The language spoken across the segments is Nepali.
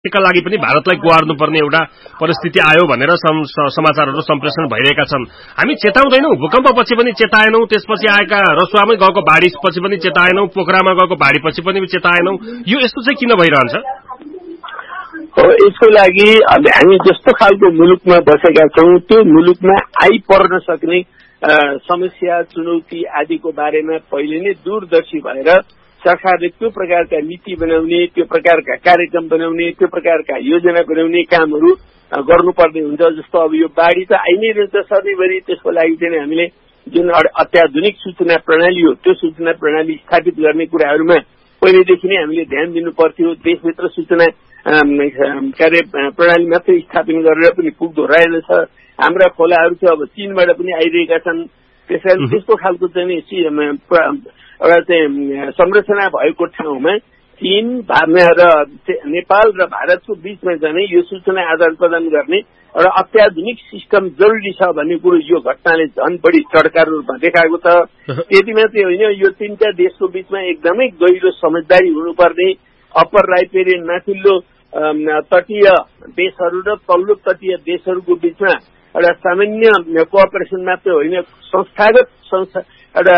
का लागि पनि भारतलाई गुहार्नुपर्ने एउटा परिस्थिति आयो भनेर समाचारहरू सम्प्रेषण भइरहेका छन्। हामी चेताउँदैनौँ, भूकम्पपछि पनि चेताएनौँ, त्यसपछि आएका रसुवामै गएको बाढीपछि पनि चेताएनौँ, पोखरामा गएको बाढीपछि पनि चेताएनौँ। यो यस्तो चाहिँ किन भइरहन्छ? यसको लागि अब हामी जस्तो खालको मुलुकमा बसेका छौँ त्यो मुलुकमा आइपर्न सक्ने समस्या चुनौती आदिको बारेमा पहिले नै दूरदर्शी भएर सरकारले त्यो प्रकारका नीति बनाउने, त्यो प्रकारका कार्यक्रम बनाउने, त्यो प्रकारका योजना बनाउने कामहरू गर्नुपर्ने हुन्छ। जस्तो अब यो बाढी त आइ नै रहन्छ सधैँभरि, त्यसको लागि चाहिँ हामीले जुन अत्याधुनिक सूचना प्रणाली हो त्यो सूचना प्रणाली स्थापित गर्ने कुराहरूमा पहिलेदेखि नै हामीले ध्यान दिनु पर्थ्यो। देशभित्र सूचना प्रणाली मात्रै स्थापना गरेर पनि पुग्दो रहेनछ। हाम्रा खोलाहरू चाहिँ अब चीनबाट पनि आइरहेका छन्। त्यसकारण त्यस्तो खालको चाहिँ एउटा चाहिँ संरचना भएको ठाउँमा चीन र नेपाल र भारतको बीचमा चाहिँ यो सूचना आदान प्रदान गर्ने एउटा अत्याधुनिक सिस्टम जरुरी छ भन्ने कुरो यो घटनाले झन् बढी चड्का रूपमा देखाएको छ। त्यति मात्रै होइन, यो तीनटा देशको बीचमा एकदमै गहिरो समझदारी हुनुपर्ने, अप्पर राइपेरियन माथिल्लो तटीय देशहरू र तल्लो तटीय देशहरूको बीचमा एउटा सामान्य कोअपरेसन मात्रै होइन, संस्थागत एउटा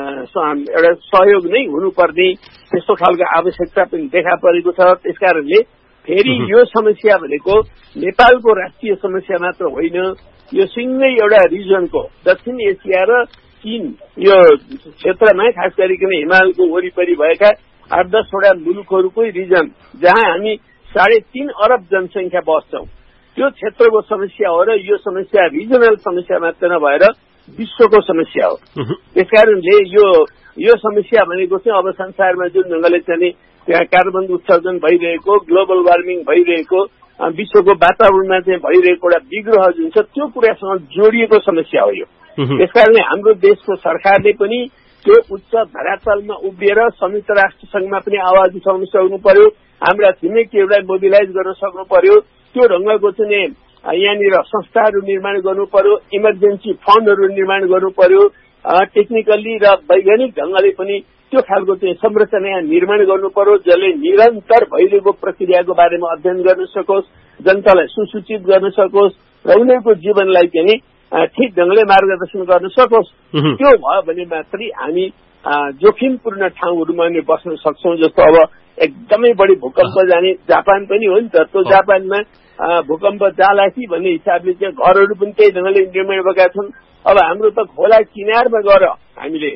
सहयोग नै हुनुपर्ने त्यस्तो खालको आवश्यकता पनि देखा परेको छ। त्यसकारणले फेरि यो समस्या भनेको नेपालको राष्ट्रिय समस्या मात्र होइन, यो सिंगै एउटा रिजनको दक्षिण एसिया र चीन यो क्षेत्रमा खास गरिकन हिमालको वरिपरि भएका 8-10 मुलुकहरूकै रिजन जहाँ हामी 3.5 अरब जनसङ्ख्या बस्छौँ त्यो क्षेत्रको समस्या हो र यो समस्या रिजनल समस्या मात्र नभएर विश्वको समस्या हो। त्यसकारणले यो समस्या भनेको चाहिँ अब संसारमा जुन ढङ्गले चाहिँ त्यहाँ कार्बन उत्सर्जन भइरहेको, ग्लोबल वार्मिङ भइरहेको, विश्वको वातावरणमा चाहिँ भइरहेको एउटा विग्रह जुन छ त्यो कुरासँग जोडिएको समस्या हो यो। त्यसकारणले हाम्रो देशको सरकारले पनि त्यो उच्च धरातलमा उभिएर संयुक्त राष्ट्र संघमा पनि आवाज उठाउन सक्नु पर्यो, हाम्रा छिमेकीहरूलाई मोबिलाइज गर्न सक्नु पर्यो, त्यो ढङ्गको चाहिँ यहाँनिर संस्थाहरू निर्माण गर्नु पर्यो, इमर्जेन्सी फन्डहरू निर्माण गर्नु पर्यो, टेक्निकल्ली र वैज्ञानिक ढङ्गले पनि त्यो खालको चाहिँ संरचना निर्माण गर्नु पर्यो जसले निरन्तर भइरहेको प्रक्रियाको बारेमा अध्ययन गर्न सकोस्, जनतालाई सुसूचित गर्न सकोस् र उनीहरूको जीवनलाई चाहिँ ठिक ढङ्गले मार्गदर्शन गर्न सकोस्। त्यो भयो भने मात्रै हामी जोखिमपूर्ण ठाउँहरूमा नै बस्न सक्छौँ। जस्तो अब एकदमै बढी भूकम्प जाने जापान पनि हो नि त, त्यो जापानमा भूकम्प जाला कि भन्ने हिसाबले चाहिँ घरहरू पनि त्यही ढङ्गले निर्माण भएका छन्। अब हाम्रो त खोला किनारमा गएर हामीले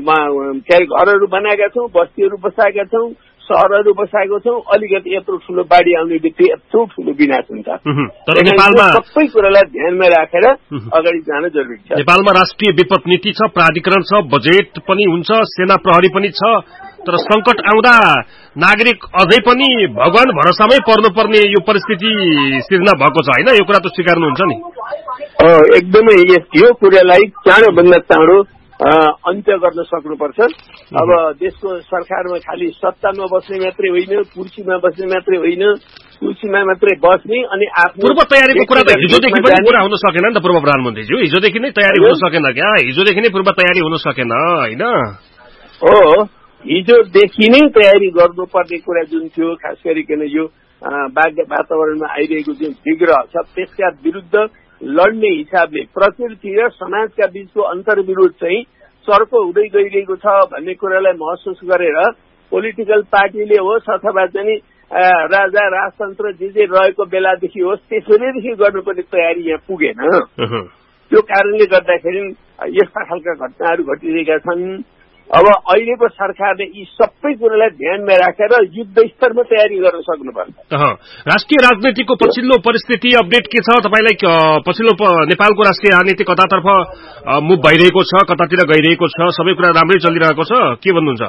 घरहरू बनाएका छौँ, बस्तीहरू बसाएका छौँ, सहरहरू बसाएको छौँ, अलिकति यत्रो ठुलो बाढी आउने बित्तिकै यत्रो ठुलो विनाश हुन्छ। तर नेपालमा सबै कुरालाई ध्यानमा राखेर अगाडि जान जरुरी छ। नेपालमा राष्ट्रिय विपद नीति छ, प्राधिकरण छ, बजेट पनि हुन्छ, सेना प्रहरी पनि छ, तर संकट आउँदा नागरिक अझै पनि भगवान भरोसामै पर्नुपर्ने यो परिस्थिति सिर्जना भएको छ होइन? यो कुरा त स्वीकार्नुहुन्छ नि? एकदमै यो कुरालाई चाँडोभन्दा चाँडो अन्त्य गर्न सक्नुपर्छ। अब देशको सरकारमा खालि सत्तामा बस्ने मात्रै होइन, कुर्सीमा बस्ने मात्रै होइन, कुर्सीमा मात्रै बस्ने अनि आफ्नो पूर्व तयारीको कुरा त हिजोदेखि पनि पूरा हुन सकेन नि त पूर्व प्रधानमन्त्रीज्यू, हिजोदेखि नै तयारी हुन सकेन क्या, हिजोदेखि नै पूर्व तयारी हुन सकेन होइन? हो, हिजोदेखि नै तयारी गर्नुपर्ने कुरा जुन थियो, खास गरिकन यो बाध्य वातावरणमा आइरहेको जुन विग्रह छ त्यसका विरुद्ध लड्ने हिसाबले प्रकृति र समाजका बीचको अन्तर्विरोध चाहिँ चर्को हुँदै गइरहेको छ भन्ने कुरालाई महसुस गरेर पोलिटिकल पार्टीले होस् अथवा चाहिँ राजा राजतन्त्र जे रहेको बेलादेखि होस् त्यसैदेखि गर्नुपर्ने तयारी यहाँ पुगेन। त्यो कारणले गर्दाखेरि यस्ता खालका घटनाहरू घटिरहेका छन्। अब अहिलेको सरकारले यी सबै कुरालाई ध्यानमा राखेर युद्ध स्तरमा तयारी गर्न सक्नुपर्छ। राष्ट्रिय राजनीतिको पछिल्लो परिस्थिति अपडेट के छ तपाईलाई? पछिल्लो नेपालको राष्ट्रिय राजनीति कतातर्फ मुभ भइरहेको छ, कतातिर गइरहेको छ, सबै कुरा राम्रै चलिरहेको छ, के भन्नुहुन्छ?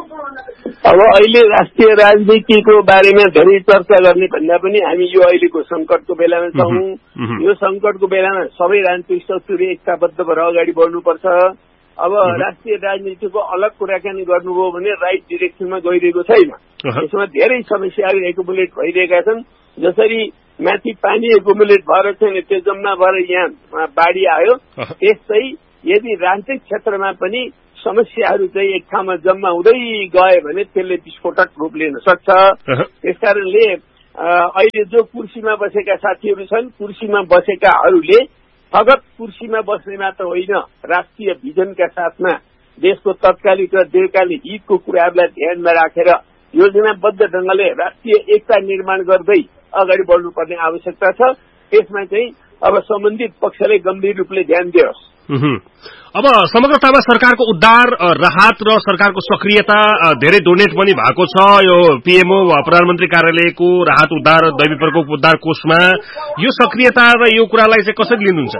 अब अहिले राष्ट्रिय राजनीतिको बारेमा धेरै चर्चा गर्ने भन्दा पनि हामी यो अहिलेको संकटको बेलामा छौँ। यो संकटको बेलामा सबै राजनीतिक शक्तिहरू एकताबद्ध भएर अगाडि बढ्नुपर्छ। अब राष्ट्रिय राजनीतिको अलग कुराकानी गर्नुभयो भने राइट डिरेक्सनमा गइरहेको छैन। यसमा धेरै समस्याहरू एकुमुलेट भइरहेका छन्। जसरी माथि पानी एकुमुलेट भएर छैन त्यो जम्मा भएर यहाँ बाढी आयो, त्यस्तै यदि राजनीतिक क्षेत्रमा पनि समस्याहरू चाहिँ एक ठाउँमा जम्मा हुँदै गयो भने त्यसले विस्फोटक रूप लिन सक्छ। त्यसकारणले अहिले जो कुर्सीमा बसेका साथीहरू छन्, कुर्सीमा बसेकाहरूले फगत कुर्सीमा बस्ने मात्र होइन, राष्ट्रिय भिजनका साथमा देशको तत्कालिक र दीर्घकालीन हितको कुराहरूलाई ध्यानमा राखेर योजनाबद्ध ढंगले राष्ट्रिय एकता निर्माण गर्दै अगाडि बढ्नुपर्ने आवश्यकता छ। त्यसमा चाहिँ अब सम्बन्धित पक्षले गम्भीर रूपले ध्यान दियोस्। अब समग्रतामा सरकारको उद्धार राहत र सरकारको सक्रियता धेरै डोनेट पनि भएको छ। यो पीएमओ प्रधानमन्त्री कार्यालयको राहत उद्धार दैवी प्रकोप उद्धार कोषमा यो सक्रियता र यो कुरालाई चाहिँ कसरी लिनुहुन्छ?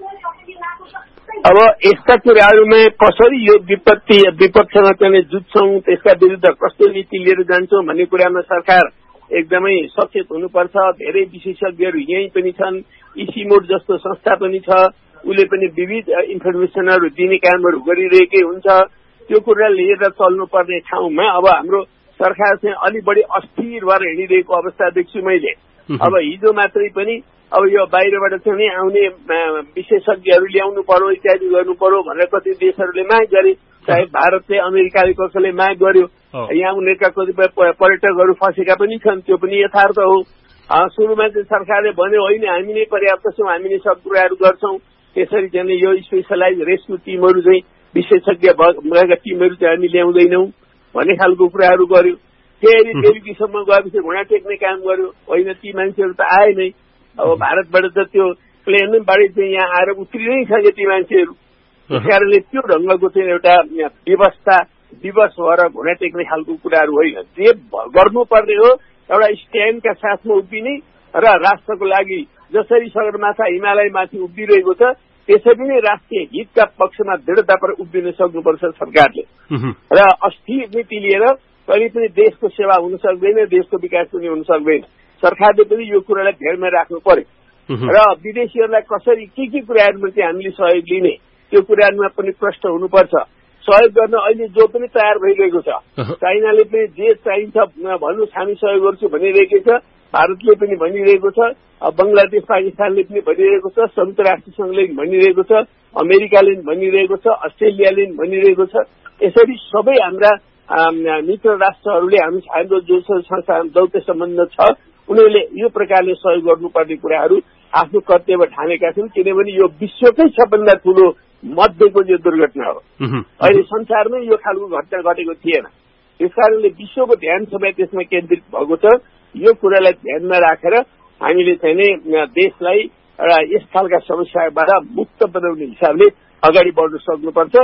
अब यस्ता कुराहरूमा कसरी यो विपक्षमा चाहिँ जुझ्छौं, त्यसका विरुद्ध कस्तो नीति लिएर जान्छौं भन्ने कुरामा सरकार एकदमै सचेत हुनुपर्छ। धेरै विशेषज्ञहरू यही पनि छन्, इसिमोड जस्तो संस्था पनि छ, उसले पनि विविध इन्फर्मेसनहरू दिने कामहरू गरिरहेकै हुन्छ। त्यो कुरा लिएर चल्नुपर्ने ठाउँमा अब हाम्रो सरकार चाहिँ अलि बढी अस्थिर भएर हिँडिरहेको अवस्था देख्छु मैले। अब हिजो मात्रै पनि अब यो बाहिरबाट चाहिँ आउने विशेषज्ञहरू ल्याउनु पर्यो, इत्यादि गर्नु पर्यो भनेर कति देशहरूले माग गरे, चाहे भारतले अमेरिकाले कसैले माग गर्यो। यहाँ उनीहरूका कतिपय पर्यटकहरू फँसेका पनि छन्, त्यो पनि यथार्थ हो। सुरुमा चाहिँ सरकारले भन्यो होइन हामी नै पर्याप्त छौँ, हामी नै सब कुराहरू गर्छौं, त्यसरी चाहिँ यो स्पेशलाइज रेस्क्यु टिमहरू चाहिँ विशेषज्ञ भएका टिमहरू चाहिँ हामी ल्याउँदैनौँ भन्ने खालको कुराहरू गर्यो। फेरि बेलुकीसम्म गएपछि घुँडा टेक्ने काम गर्यो। होइन ती मान्छेहरू त आए नै, अब भारतबाट त त्यो प्लेनबाटै चाहिँ यहाँ आएर उत्रि नै सके ती मान्छेहरू। त्यस कारणले त्यो ढंगको चाहिँ एउटा व्यवस्था विवश भएर घुँडा टेक्ने खालको कुराहरू होइन। जे गर्नुपर्ने हो एउटा स्ट्यान्डका साथमा उभिने र राष्ट्रको लागि जसरी सगरमाथा हिमालयमाथि उभिरहेको छ त्यसरी नै राष्ट्रिय हितका पक्षमा दृढतापर उभिन सक्नुपर्छ सरकारले। र अस्थिर नीति लिएर कहिले पनि देशको सेवा हुन सक्दैन, देशको विकास पनि हुन सक्दैन। सरकारले पनि यो कुरालाई ध्यानमा राख्नु पर्यो र विदेशीहरूलाई कसरी के कुराहरूमा चाहिँ हामीले सहयोग लिने त्यो कुराहरूमा पनि प्रष्ट हुनुपर्छ। सहयोग गर्न अहिले जो पनि तयार भइरहेको छ, चाइनाले पनि जे चाहिन्छ भन्नुहोस् हामी सहयोग गर्छु भनिरहेको छ, भारतले पनि भनिरहेको छ, बंगलादेश पाकिस्तानले पनि भनिरहेको छ, संयुक्त राष्ट्र संघले पनि भनिरहेको छ, अमेरिकाले पनि भनिरहेको छ, अस्ट्रेलियाले पनि भनिरहेको छ। यसरी सबै हाम्रा मित्र राष्ट्रहरूले हाम्रो जोसँग दौत्य सम्बन्ध छ उनीहरूले यो प्रकारले सहयोग गर्नुपर्ने कुराहरू आफ्नो कर्तव्य ठानेका छन्। किनभने यो विश्वकै सबभन्दा ठूलो मध्यको यो दुर्घटना हो। अहिले संसारमै यो खालको घटना घटेको थिएन। त्यसकारणले विश्वको ध्यान सबै त्यसमा केन्द्रित भएको छ। यो कुरालाई ध्यानमा राखेर हामीले चाहिँ नै देशलाई एउटा यस खालका समस्याबाट मुक्त बनाउने हिसाबले अगाडि बढ्न सक्नुपर्छ।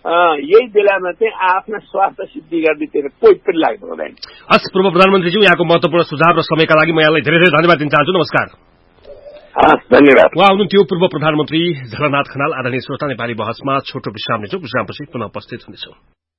यही बेलामा चाहिँ आफ्ना स्वास्थ्य सिद्धि गर्नेतिर कोही पनि लाग्नु हुँदैन। हस्, पूर्व प्रधानमन्त्रीज्यू यहाँको महत्वपूर्ण सुझाव र समयका लागि म यहाँलाई धेरै धेरै धन्यवाद दिन चाहन्छु। नमस्कार। धन्यवाद। उहाँ हुनुहुन्थ्यो पूर्व प्रधानमन्त्री झलनाथ खनाल। आदरणीय श्रोता, नेपाली बहसमा छोटो विश्राम लिन्छौँ। विश्रामपछि पुनः उपस्थित हुनेछौँ।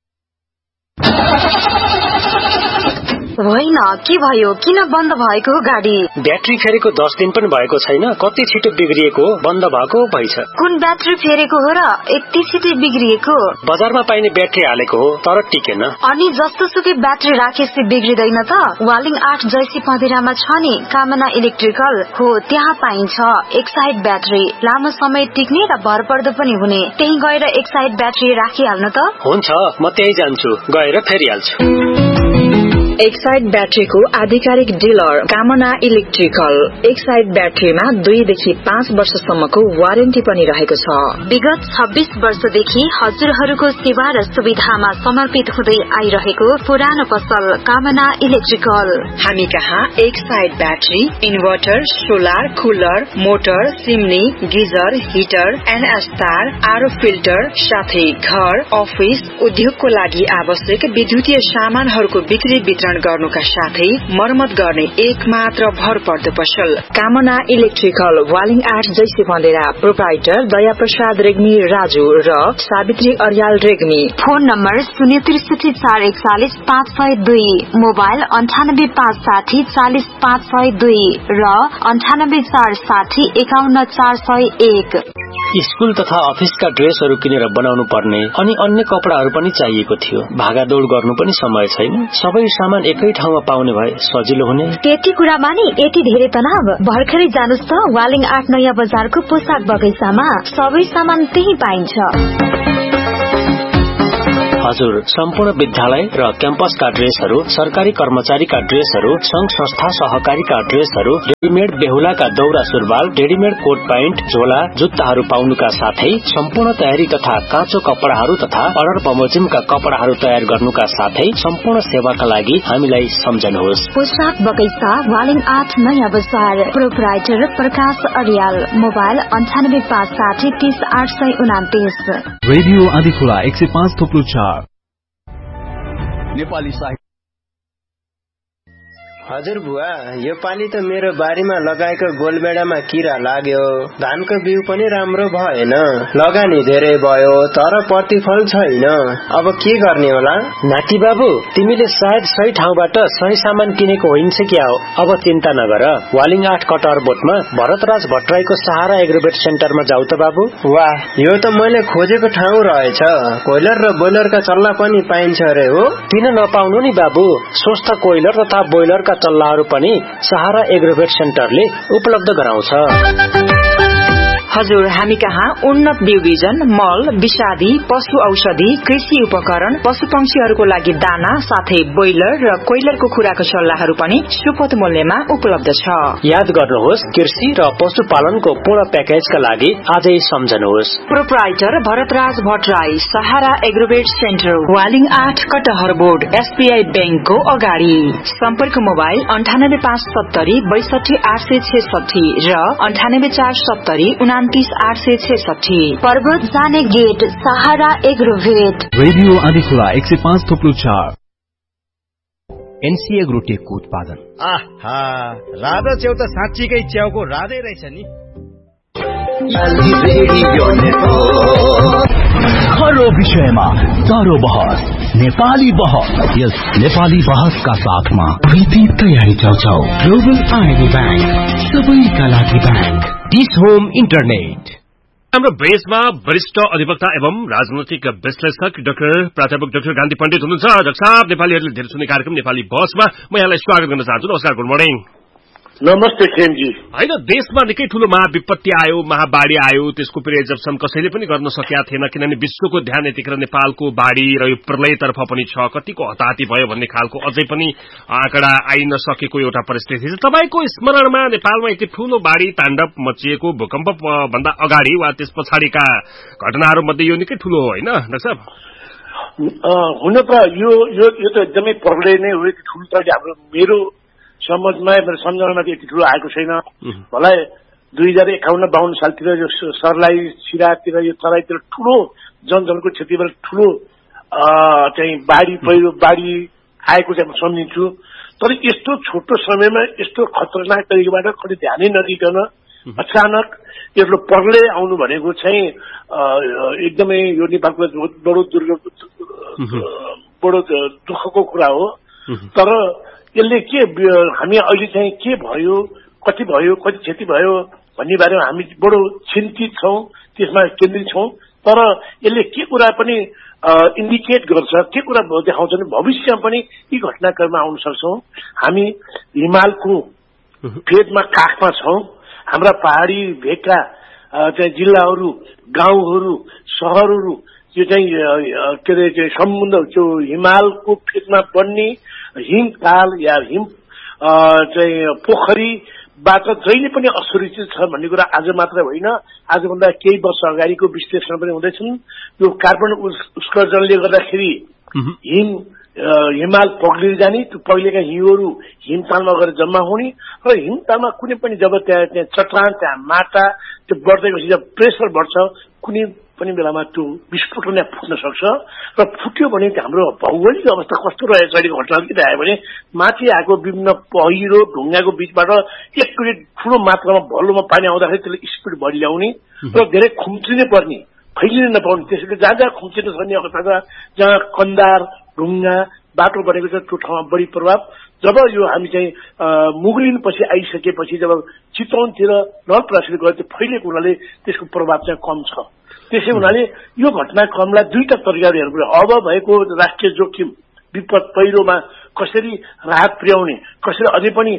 होइन के भयो, किन बन्द भएको हो गाडी? ब्याट्री फेरेको 10 दिन पनि भएको छैन, कति छिटो बिग्रिएको, बन्द भएको भइछ। कुन ब्याट्री फेरेको हो र यति छिटो बिग्रिएको? बजारमा पाइने ब्याट्री हालेको हो तर टिकेन। अनि जस्तो सुकै ब्याट्री राखेपछि बिग्रिदैन त? वालिङ 8 जैसी पँधेरामा छ नि कामना इलेक्ट्रिकल हो, त्यहाँ पाइन्छ एक साइड ब्याट्री, लामो समय टिक्ने र भरपर्दो पनि हुने। त्यही गएर एक साइड ब्याट्री राखिहाल्नु त। हुन्छ, म त्यही जान्छु, गएर फेरिहाल्छु। एक साइड ब्याट्रीको आधिकारिक डिलर कामना इलेक्ट्रिकल। एक साइड ब्याट्रीमा 2 देखि 5 वर्षसम्मको वारेन्टी पनि रहेको छ। विगत 26 वर्षदेखि हजुरहरूको सेवा र सुविधामा समर्पित हुँदै आइरहेको पुरानो पसल कामना इलेक्ट्रिकल। हामी कहाँ एक side battery, inverter, solar, cooler, motor, chimney, geyser, heater, NS तार, आरओ फिल्टर साथै घर, अफिस, उद्योगको लागि आवश्यक विद्युतीय सामानहरूको बिक्री गर्नुका साथै मर्मत गर्ने एक मात्र भरपर्दो पसल कामना इलेक्ट्रिकल। वालिङ 8 जैसी पँधेरा। प्रोप्राइटर दया प्रसाद रेग्मी राजु र Savitri Aryal Regmi. Phone number 063 441 502, mobile 98 560 40 502 र 98 460 51 401। स्कूल तथा अफिसका ड्रेसहरू किनेर बनाउनु पर्ने अनि अन्य कपडाहरू पनि चाहिएको थियो। भागादौड़ गर्नु पनि समय छैन। सबै सामान एकै ठाउँमा पाउने भए सजिलो हुने। त्यति कुरामा नि यति धेरै तनाव? भर्खरै जानुस् त वालिङ 8 नयाँ बजारको पोसाक बगैँचामा। सबै सामान त्यही पाइन्छ। हजुर, सम्पूर्ण विद्यालय र क्याम्पसका ड्रेसहरू, सरकारी कर्मचारीका ड्रेसहरू, संघ संस्था सहकारीका ड्रेसहरू, रेडिमेड बेहुलाका दौरा सुरुवाल, रेडिमेड कोट प्यान्ट, झोला, जुत्ताहरू पाउनुका साथै सम्पूर्ण तयारी तथा काँचो कपडाहरू तथा अर्डर बमोजिमका कपडाहरू तयार गर्नुका साथै सम्पूर्ण सेवाका लागि हामीलाई सम्झनुहोस्। पोशाक बगैंचा, वालिङ 8 नयाँ बजार। प्रोपराइटर प्रकाश अरियाल। मोबाइल 9856 30829। रेडियो आदिखोला 105.4 नेपाली साहित्य। हजुर बुवा, यो पाली त मेरो बारीमा लगाएको गोलबेडामा किरा लाग्यो। धानको बिउ पनि राम्रो भएन, लगानी धेरै भयो तर प्रतिफल छैन। अब के गर्ने होला? नाति बाबु, तिमीले सायद सही ठाउँबाट सही सामान किनेको होइन्छ क्या हो। अब चिन्ता नगर, वालिङ 8 कटहर बोटमा भरतराज भट्टराईको सहारा एग्रोवेट सेन्टरमा जाऊ त बाबु। वाह, यो त मैले खोजेको ठाउँ रहेछ। कोइलर र बोइलरका चल्ला पनि पाइन्छ अरे हो? किन नपाउनु नि बाबु, स्वस्थ कोइलर तथा बोइलरका चल्लाहरू पनि सहारा एग्रोवेट सेन्टरले उपलब्ध गराउँछ। हजुर, हामी कहाँ उन्नत बिउ बिजन, मल, विषादी, पशु औषधि, कृषि उपकरण, पशु पंक्षीहरूको लागि दाना साथै बोइलर र कोइलरको खुराको सल्लाहहरू पनि सुपथ मूल्यमा उपलब्ध छ। याद गर्नुहोस्, कृषि र पशुपालनको पूर्ण प्याकेजका लागि आजै सम्झनुहोस्। प्रोपराइटर भरतराज भट्टराई, सहारा एग्रोवेट सेन्टर, वालिङ 8 कटहर बोर्ड, एसबीआई बैंकको अगाडि। सम्पर्क मोबाइल 9857 62 866 र 9847 29 पर्वत जाने गेट, सहारा एग्रोवेट। रेडियो आदिखोला 105.4 एनसी एग्रोटेकको उत्पादन। आहा, राधा च्याउ त साँच्चीकै च्याउको राधै रहेछ नि। हर विषयमा तारो बहस, नेपाली बहस। यस नेपाली बहसका साथमा प्रीति तयारी चौचौ, ग्लोबल आइडी बैंक, सबैका लागि बैंक, डिस होम इन्टरनेट। हाम्रो बेसमा वरिष्ठ अधिवक्ता एवं राजनैतिक विश्लेषक डाक्टर प्राध्यापक डाक्टर गान्धी पण्डित हुनुहुन्छ। डाक्टर साहब, नेपालीहरूले धेरै सुन्ने कार्यक्रम नेपाली बहसमा म यहाँलाई स्वागत गर्न चाहन्छु। नमस्कार, गुड मर्निङ। नमस्ते खेमजी। होइन, देशमा निकै ठूलो महाविपत्ति आयो, महाबाढ़ी आयो, त्यसको प्रिजर्भसन कसैले पनि गर्न सकेका थिएन, किनभने विश्वको ध्यान यतिखेर नेपालको बाढ़ी र यो प्रलयतर्फ पनि छ। कतिको हताहती भयो भन्ने खालको अझै पनि आँकडा आइन सकेको एउटा परिस्थिति छ। तपाईको स्मरणमा नेपालमा यति ठूलो बाढ़ी ताण्डव मचिएको भूकम्प भन्दा अगाडि वा त्यस पछाडिका घटनाहरू मध्ये यो निकै ठूलो हो, होइन डाक्टर साहब? हुन त यो त एकदमै प्रलय नै हो। ठूलो त हाम्रो मेरो समझमा, मेरो सम्झनामा यति ठूलो आएको छैन। होला 2051-52 सालतिर यो सर्लाही, सिरातिर, यो तराईतिर ठूलो जनजनको क्षति भएर ठूलो चाहिँ बाढ़ी आएको चाहिँ म सम्झिन्छु। तर यस्तो छोटो समयमा यस्तो खतरनाक तरिकाबाट कहिले ध्यानै नदिकन अचानक यस्तो प्रलय आउनु भनेको चाहिँ एकदमै यो नेपालको बडो दुःखको कुरा हो। तर यसले के हामी अहिले चाहिँ के भयो, कति क्षति भयो भन्ने बारेमा हामी बडो चिन्तित छौं, त्यसमा केन्द्रित छौं। तर यसले के कुरा पनि इन्डिकेट गर्छ, के कुरा देखाउँछ भने भविष्यमा पनि यी घटनाक्रममा आउन सक्छौं। हामी हिमालको फेदमा काखमा छौं। हाम्रा पहाड़ी भेगका चाहिँ जिल्लाहरू, गाउँहरू, शहरहरू यो चाहिँ के अरे समुद्र त्यो हिमालको फेदमा बन्ने हिमताल या हिम चाहिँ पोखरीबाट जहिले पनि असुरक्षित छ भन्ने कुरा आज मात्र होइन, आजभन्दा केही वर्ष अगाडिको विश्लेषण पनि हुँदैछन्। यो कार्बन उत्सर्जनले गर्दाखेरि हिमाल पग्लिएर जाने, त्यो पहिलेका हिउँहरू हिमतालमा गएर जम्मा हुने र हिमतालमा कुनै पनि जब त्यहाँ चट्टान, त्यहाँ माटा त्यो बढ्दै गएपछि जब प्रेसर बढ्छ, कुनै पनि बेलामा त्यो विस्फोटन फुट्न सक्छ। र फुट्यो भने हाम्रो भौगोलिक अवस्था कस्तो रहेछ अहिलेको घटना के आयो भने माथि आएको विभिन्न पहिरो ढुङ्गाको बीचबाट एकचोटि ठूलो मात्रामा भल्लोमा पानी आउँदाखेरि त्यसले स्पिड बढी ल्याउने र धेरै खुम्चिनै पर्ने, फैलिन नपाउने। त्यसैले जहाँ जहाँ खुम्चिन सक्ने अवस्था छ, जहाँ कन्दार ढुङ्गा बाटो बनेको छ त्यो ठाउँमा बढी प्रभाव। जब यो हामी चाहिँ मुगलिन पछि आइसकेपछि जब चितवनतिर नलप्रासीले गएर त्यो फैलिएको हुनाले त्यसको प्रभाव चाहिँ कम छ। त्यसै हुनाले यो घटनाक्रमलाई दुईटा तरिकाले हेर्नु पर्यो। अब भएको राष्ट्रिय जोखिम विपद पहिरोमा कसरी राहत पुर्याउने, कसरी अझै पनि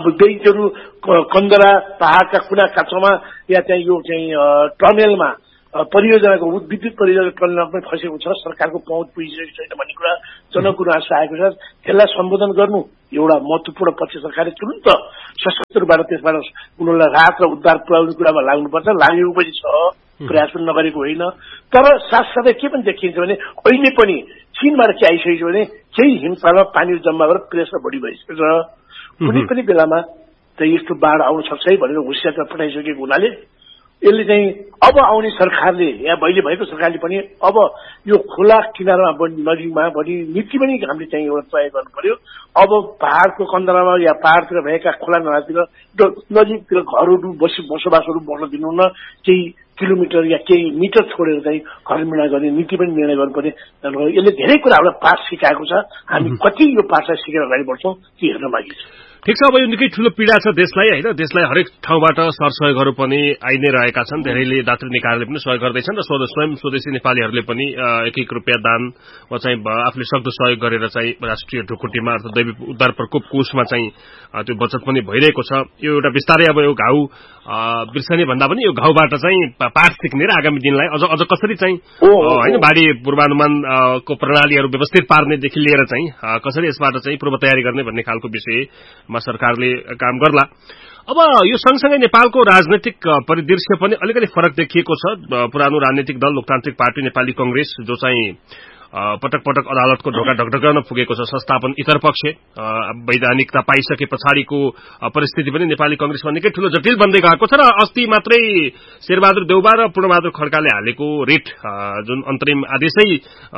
बेइजहरू कन्दरा पहाड़का कुना काछामा या चाहिँ यो चाहिँ टनेलमा परियोजनाको विद्युत परियोजना परिणाममै फसेको छ, सरकारको पहुँच पुगिसकेको छैन भन्ने कुरा जनगुनासो आएको छ। त्यसलाई सम्बोधन गर्नु एउटा महत्वपूर्ण पक्ष। सरकारले तुरन्त सशस्त्रबाट त्यसबाट उनीहरूलाई राहत र उद्धार पुर्याउने कुरामा लाग्नुपर्छ। लागेको पनि छ, प्रयास पनि नगरेको होइन। तर साथसाथै के पनि देखिन्छ भने अहिले पनि चीनबाट के आइसकेको छ भने केही हिमपालमा पानी जम्मा गरेर प्रेसर बढी भइसकेको छ। कुनै पनि बेलामा चाहिँ यस्तो बाढ आउन सक्छ है भनेर होसियार पठाइसकेको हुनाले यसले चाहिँ अब आउने सरकारले या अहिले भएको सरकारले पनि अब यो खोला किनारमा नजिकमा बढी नीति पनि हामीले चाहिँ एउटा तय गर्नु पर्यो। अब पहाड़को कन्दरामा या पहाड़तिर भएका खोला नालातिर नजिकतिर घरहरू बसोबासहरू बस्न दिनुहुन्न। केही किलोमिटर या केही मिटर छोडेर चाहिँ घर निर्माण गर्ने नीति पनि निर्णय गर्नुपर्ने। यसले धेरै कुराहरूलाई पाठ सिकाएको छ। हामी कति यो पाठलाई सिकेर अगाडि बढ्छौँ ती हेर्न बाँकी छ। ठिक छ, अब यो निकै ठूलो पीडा छ देशलाई होइन। देशलाई हरेक ठाउँबाट सरसहयोगहरू पनि आइ नै रहेका छन्। धेरैले दातृ निकायले पनि सहयोग गर्दैछन् र स्वयं स्वदेशी नेपालीहरूले पनि एक रुपियाँ दान वा चाहिँ आफूले सक्दो सहयोग गरेर चाहिँ राष्ट्रिय ढुकुटीमा अर्थात् दैवी उद्धार प्रकोप कोषमा चाहिँ त्यो बचत पनि भइरहेको छ। यो एउटा बिस्तारै अब यो घाउ बिर्सने भन्दा पनि यो घाउबाट चाहिँ पाठ सिक्ने र आगामी दिनलाई अझ कसरी चाहिँ होइन बाढी पूर्वानुमानको प्रणालीहरू व्यवस्थित पार्नेदेखि लिएर चाहिँ कसरी यसबाट चाहिँ पूर्व तयारी गर्ने भन्ने खालको विषयमा सरकारले काम गर्ला। अब यो सँगसँगै नेपालको राजनैतिक परिदृश्य पनि अलिकति फरक देखिएको छ। पुरानो राजनीतिक दल लोकतान्त्रिक पार्टी नेपाली कांग्रेस जो चाहिँ पटक पटक अदालतको ढोका ढकढकाउन पुगेको छ, संस्थापन इतर पक्ष वैधानिकता पाइसके पछाडिको परिस्थिति पनि नेपाली कांग्रेसमा निकै ठूलो जटिल बन्दै गएको छ र अस्ति मात्रै शेरबहादुर देउबा र पूर्णबहादुर खड्काले हालेको रिट जुन अन्तरिम आदेशै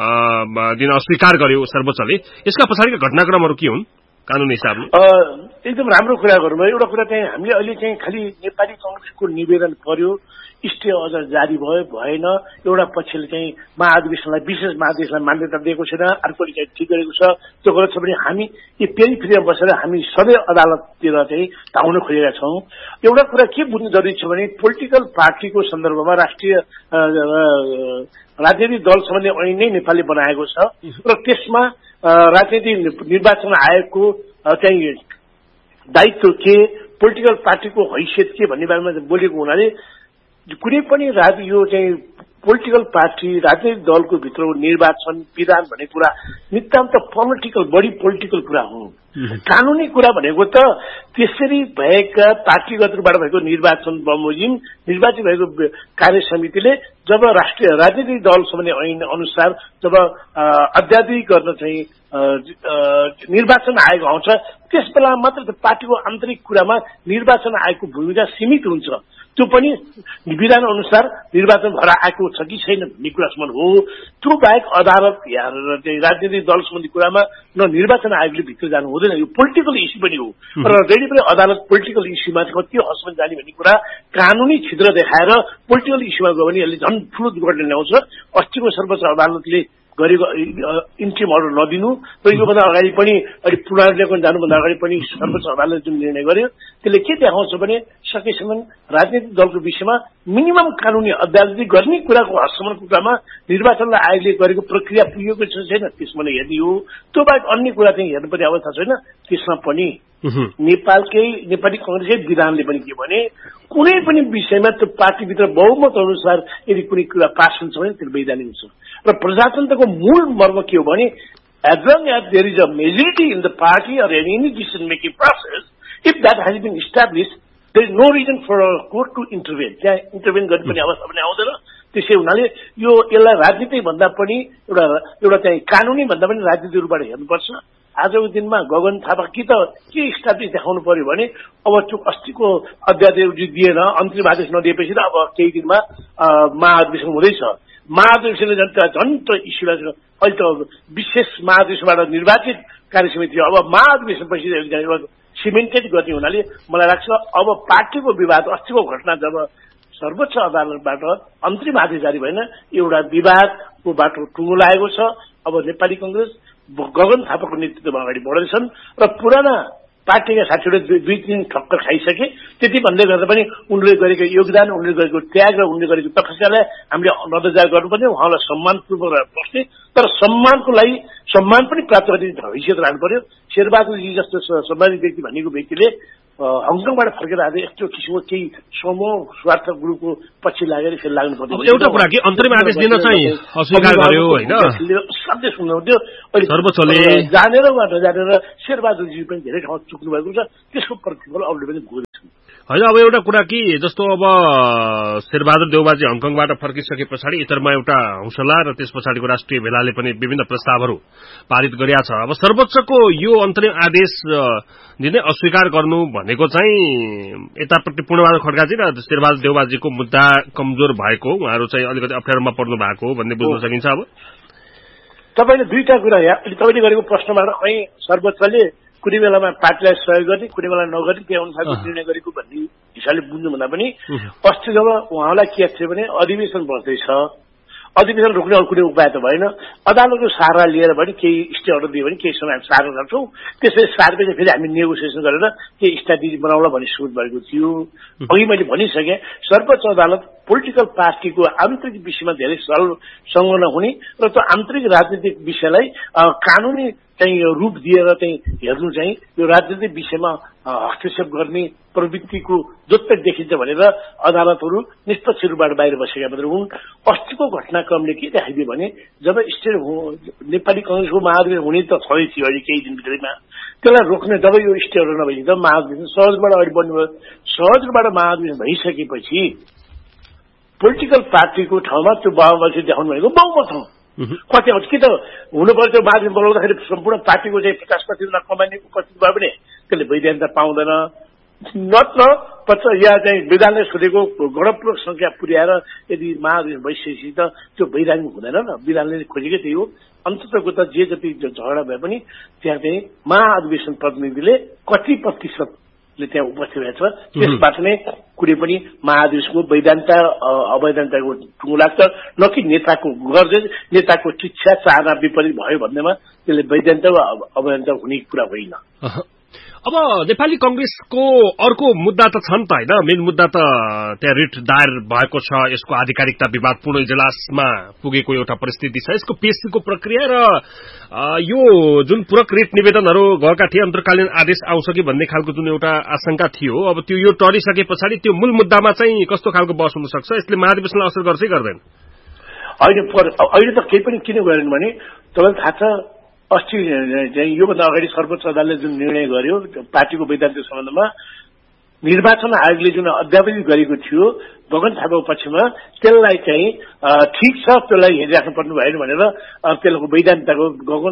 दिन अस्वीकार गर्यो सर्वोच्चले, यसका पछाडिका घटनाक्रमहरू के हुन् कानूनी हिसाबले? एकदम राम्रो कुरा गर्नुभयो। एउटा कुरा चाहिँ हामीले अहिले चाहिँ खालि नेपाली कांग्रेसको निवेदन पर्यो, स्टे अझ जारी भयो भएन। एउटा पक्षले चाहिँ महाधिवेशनलाई विशेष महाधिवेशनलाई मान्यता दिएको छैन, अर्कोले चाहिँ ठिक गरेको छ, त्यो गलत छ भने हामी यो पेरिफेरीमा बसेर हामी सधैँ अदालततिर चाहिँ धाउन खोजेका छौँ। एउटा कुरा के बुझ्नु जरुरी छ भने पोलिटिकल पार्टीको सन्दर्भमा राष्ट्रिय राजनीतिक दल सम्बन्धी ऐन नै नेपालले बनाएको छ र त्यसमा राजनीतिक निर्वाचन आयोगको चाहिँ दायित्व के, पोलिटिकल पार्टीको हैसियत के भन्ने बारेमा बोलेको हुनाले कुनै पनि यो चाहिँ पोलिटिकल पार्टी राजनीतिक दलको भित्रको निर्वाचन विधान भन्ने कुरा नितान्त पोलिटिकल बढी पोलिटिकल कुरा हो। कानूनी कुरा भनेको त त्यसरी भएका पार्टीगतबाट भएको निर्वाचन बमोजिम निर्वाचित भएको कार्य समितिले जब राष्ट्रिय राजनीतिक दल सम्बन्धी ऐन अनुसार जब अध्यादेश गर्न चाहिँ निर्वाचन आयोग आउँछ त्यस बेला मात्र पार्टीको आन्तरिक कुरामा निर्वाचन आयोगको भूमिका सीमित हुन्छ। त्यो पनि विधान अनुसार निर्वाचन भएर आएको छ कि छैन भन्ने कुरासम्म हो। त्यो बाहेक अदालत या राजनीतिक दल सम्बन्धी कुरामा न निर्वाचन आयोगले भित्र जानु हुँदैन। यो पोलिटिकल इस्यु पनि हो र जहिले पनि अदालत पोलिटिकल इस्युमा कति हदसम्म जाने भन्ने कुरा कानूनी छिद्र देखाएर पोलिटिकल इस्युमा गयो भने यसले झन् ठूलो दुर्घटना ल्याउँछ। अस्तिको सर्वोच्च अदालतले गरेको इन्ट्रिम अर्डर नदिनु र योभन्दा अगाडि पनि अहिले पुनर्लेखन जानुभन्दा अगाडि पनि सर्वोच्च अदालतले जुन निर्णय गर्यो त्यसले के देखाउँछ भने सकेसम्म राजनीतिक दलको विषयमा मिनिमम कानूनी अदालत गर्ने कुराको हदसम्मको कुरामा निर्वाचनलाई आयोगले गरेको प्रक्रिया पुगेको छ छैन त्यसमा हेर्ने हो। त्यो बाहेक अन्य कुरा चाहिँ हेर्नुपर्ने अवस्था छैन। त्यसमा पनि नेपालकै नेपाली कांग्रेसकै विधानले पनि के भने कुनै पनि विषयमा त्यो पार्टीभित्र बहुमत अनुसार यदि कुनै कुरा पास हुन्छ भने त्यो वैधानिक हुन्छ र प्रजातन्त्रको मूल मर्म के हो भने as long as there is a majority in the party or any decision making process, if that has been established, there is no reason for a court to intervene. त्यहाँ इन्टरभेन गर्ने पनि अवस्था पनि आउँदैन। त्यसै हुनाले यो यसलाई राजनीति भन्दा पनि एउटा चाहिँ कानूनी भन्दा पनि राजनीतिबाट हेर्नुपर्छ। आजको दिनमा गगन थापा के स्ट्याब्लिस देखाउनु पर्यो भने अब त्यो अस्तिको अध्यादेश दिएन, अन्तरिम आदेश नदिएपछि त अब केही दिनमा महाधिवेशन हुँदैछ। महाधिवेशनले झन् त इस्युलाई अहिले त विशेष महाधिवेशनबाट निर्वाचित कार्य समिति अब महाधिवेशनपछि सिमेन्टेड गर्ने हुनाले मलाई लाग्छ अब पार्टीको विवाद अस्तिको घटना जब सर्वोच्च अदालतबाट अन्तरिम आदेश जारी भएन एउटा विवादको बाटो टुङ्गो लागेको छ। अब नेपाली कांग्रेस गगन थापाको नेतृत्वमा अगाडि बढ्दैछन् र पुराना पार्टीका साथीहरूले दुई तीन ठक्कर खाइसके। त्यति भन्दै गर्दा पनि उनले गरेको योगदान, उनले गरेको त्याग र उनले गरेको तपस्यालाई हामीले नजर गर्नुपर्ने, उहाँलाई सम्मानपूर्वक बस्ने, तर सम्मानको लागि सम्मान पनि प्राप्त गर्ने हैसियत राख्नु पर्यो। शेरबहादुरजी जस्तो सम्मानित व्यक्ति भनेको व्यक्तिले हङकङबाट फर्केर आएर यस्तो किसिमको केही समूह स्वार्थ ग्रुपको पछि लागेर फेरि लाग्नु पर्छ। एउटा कुरा कि अन्तरिम आदेश दिन चाहिँ अस्वीकार गर्यो होइन, सधैँ सुन्नुहुन्थ्यो। अहिले सर्वोच्चले जानेर वा नजानेर शेरबहादुरजी पनि धेरै ठाउँ चुक्नु भएको छ, त्यसको प्रतिफल अरूले पनि भोग्दैछन् होइन। अब एउटा कुरा कि जस्तो अब शेरबहादुर देउवाजी हङकङबाट फर्किसके पछाडि इतरमा एउटा हौसला र त्यस पछाडिको राष्ट्रिय भेलाले पनि विभिन्न प्रस्तावहरू पारित गरिया छ। अब सर्वोच्चको यो अन्तरिम आदेश दिने अस्वीकार गर्नु भनेको चाहिँ यतापट्टि पूर्णबहादुर खड्काजी र शेरबहादुर देउवाजीको मुद्दा कमजोर भएको, उहाँहरू चाहिँ अलिकति अप्ठ्यारोमा पर्नु भएको भन्ने बुझ्न सकिन्छ। अब तपाईँले दुईटा कुरा तपाईँले गरेको प्रश्नबाट कहीँ सर्वोच्चले कुनै बेलामा पार्टीलाई सहयोग गर्ने, कुनै बेला नगर्ने, त्यो अनुसारको निर्णय गरेको भन्ने हिसाबले बुझ्नु भन्दा पनि अस्ति जब उहाँलाई के थियो भने अधिवेशन बस्दैछ, अधिवेशन रोक्ने अरू कुनै उपाय त भएन, अदालतको सहारा लिएर भने केही स्टे अर्डर दियो भने केही समय हामी सार्न सक्छौँ, त्यसरी सार्पछि फेरि हामी नेगोसिएसन गरेर केही स्ट्राटेजी बनाउला भन्ने सोच भएको थियो। अघि मैले भनिसकेँ सर्वोच्च अदालत पोलिटिकल पार्टीको आन्तरिक विषयमा धेरै संलग्न हुने र त्यो आन्तरिक राजनीतिक विषयलाई कानुनी चाहिँ रूप दिएर चाहिँ हेर्नु चाहिँ यो राजनीतिक विषयमा हस्तक्षेप गर्ने प्रवृत्तिको जोत्तक देखिन्छ भनेर अदालतहरू निष्पक्ष रूपबाट बाहिर बसेका मात्र हुन्। अस्तिको घटनाक्रमले के देखाइदियो भने जब स्टेट नेपाली कांग्रेसको महाधिवेशन हुने त छँदै थियो अहिले केही दिनभित्रमा, त्यसलाई रोक्ने जब यो स्टेट नभएपछि त महाधिवेशन सहजबाट अगाडि बढ्नुभयो। सहजबाट महाधिवेशन भइसकेपछि पोलिटिकल पार्टीको ठाउँमा त्यो बहुमत देखाउनु भनेको बहुमत हो। कति कि त हुनु पर्थ्यो महाधिवेशन बोलाउँदाखेरि सम्पूर्ण पार्टीको चाहिँ 50% कमाउने उपस्थित भयो भने त्यसले वैधानिकता पाउँदैन। नत्र यहाँ चाहिँ विधानले सोधेको गणपूर्वक संख्या पुर्याएर यदि महाधिवेशन भइसकेपछि त त्यो वैधानिक हुँदैन न। विधानले खोजेकै त्यही हो। अन्ततको त जे जति झगडा भए पनि त्यहाँ चाहिँ महाधिवेशन प्रतिनिधिले कति प्रतिशतले त्यहाँ उपस्थित भएको छ त्यसबाट नै कुनै पनि महाधिवेशनको वैधानिकता अवैधानिकताको टुङ्गो लाग्छ, न कि नेताको गर्जे नेताको इच्छा चाहना विपरीत भयो भन्नेमा त्यसले वैधानिकता वा अवैधानिकता हुने कुरा होइन। अब नेपाली कांग्रेसको अर्को मुद्दा त छन् त होइन, मेन मुद्दा त त्यहाँ रिट दायर भएको छ, यसको आधिकारिकता विवादपूर्ण इजलासमा पुगेको एउटा परिस्थिति छ, यसको पेशीको प्रक्रिया र यो जुन पूरक रिट निवेदनहरू गएका थिए अन्तर्कालीन आदेश आउँछ कि भन्ने खालको जुन एउटा आशंका थियो, अब त्यो यो टरिसके पछाडि त्यो मूल मुद्दामा चाहिँ कस्तो खालको बहस हुन सक्छ, यसले महाधिवेशनलाई असर गर्छ कि गर्दैन? अहिले त केही पनि किन गरेन भने तपाईँलाई थाहा छ अस्ति चाहिँ योभन्दा अगाडि सर्वोच्च अदालतले जुन निर्णय गर्यो पार्टीको वैधानिक सम्बन्धमा निर्वाचन आयोगले जुन अध्यावधि गरेको थियो गगन थापाको पक्षमा त्यसलाई चाहिँ ठिक छ, त्यसलाई हेरिराख्नु पर्नु भएन भनेर त्यसको वैधानिकताको गगन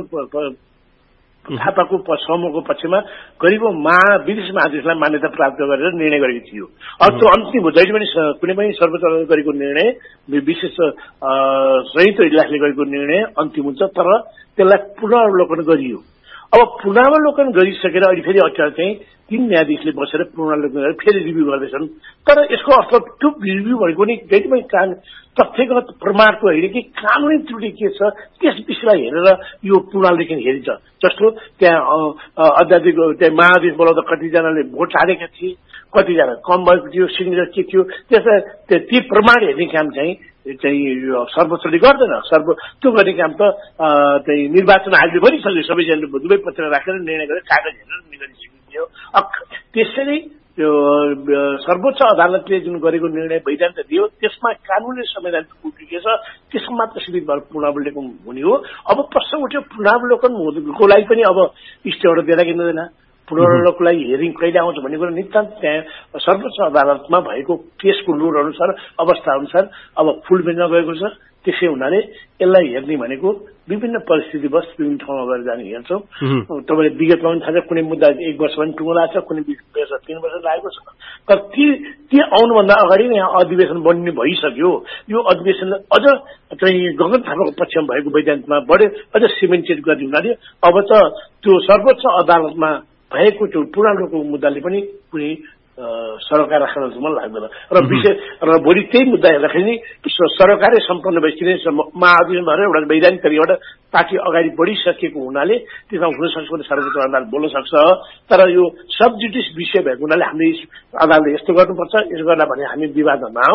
थापाको समूहको पक्षमा गरेको विदेश महादेशलाई मान्यता प्राप्त गरेर निर्णय गरेको थियो। अब त्यो अन्तिम हो, जहिले पनि कुनै पनि सर्वोच्च अदालतले गरेको निर्णय विशेष संयुक्त इजलासले गरेको निर्णय अन्तिम हुन्छ, तर त्यसलाई पुनरावलोकन गरियो। अब पुनरावलोकन गरिसकेर अहिले फेरि अचार चाहिँ 3 न्यायाधीशले बसेर पुनरावलोकन गरेर फेरि रिभ्यू गर्दैछन्। तर यसको अर्थ त्यो रिभ्यू भनेको नि जहिले पनि तथ्यगत प्रमाणको होइन कि कानुनी त्रुटि के छ त्यस विषयलाई हेरेर यो पुनरावलोकन हेरिन्छ। जस्तो त्यहाँ अध्यादेश त्यहाँ महाधिवेश बोलाउँदा कतिजनाले भोट हालेका थिए, कतिजना कम भएको थियो, सिग्नेचर के थियो, त्यसलाई ती प्रमाण हेर्ने काम चाहिँ सर्वोच्चले गर्दैन। त्यो गर्ने काम त चाहिँ निर्वाचन आयोगले भनिसक्यो, सबैजनाले दुवै पत्र राखेर निर्णय गरेर कागज हेरेर निर्णय सिकियो। त्यसैले त्यो सर्वोच्च अदालतले जुन गरेको निर्णय वैधानिकता दियो त्यसमा कानुनी संवैधानिक त्रुटि के छ त्यसको मात्र सिद्धित भएर पुनरावलोकन हुने हो। अब प्रश्न उठ्यो पुनरावलोकनको लागि पनि अब स्टे अर्डर दिएला कि नदिएन, पुनरावलोकनको लागि हेरिङ कहिले आउँछ भन्ने कुरा नितान्त त्यहाँ सर्वोच्च अदालतमा भएको केसको लोड अनुसार अवस्था अनुसार अब फुल बेन्चमा गएको छ। त्यसै हुनाले यसलाई हेर्ने भनेको विभिन्न परिस्थितिवश विभिन्न ठाउँमा गएर जाने हेर्छौँ। तपाईँले विगतमा पनि थाहा छ कुनै मुद्दा 1 वर्ष पनि टुङ्गो लाग्छ, कुनै 3 वर्ष लागेको छ। तर ती आउनुभन्दा अगाडि यहाँ अधिवेशन बन्ने भइसक्यो। यो अधिवेशनले अझ चाहिँ गगन थापाको पक्षमा भएको वैधानिकमा बढ्यो, अझ सिमेन्टेड गर्ने हुनाले अब त त्यो सर्वोच्च अदालतमा भएको त्यो पुनरावलोकनको मुद्दाले पनि कुनै सरकार राख्न मन लाग्दैन र विषय र भोलि त्यही मुद्दा हेर्दाखेरि सरकारै सम्पन्न भइसकिने महाधिवेशन भएर एउटा वैधानिक तरिकाबाट पार्टी अगाडि बढिसकेको हुनाले त्यसमा हुन सक्छ भने सर्वोच्च अदालत बोल्न सक्छ। तर यो सब जुडिस विषय भएको हुनाले हामीले अदालतले यस्तो गर्नुपर्छ, यसो गर्ला भने हामी विवादमा नआउँ।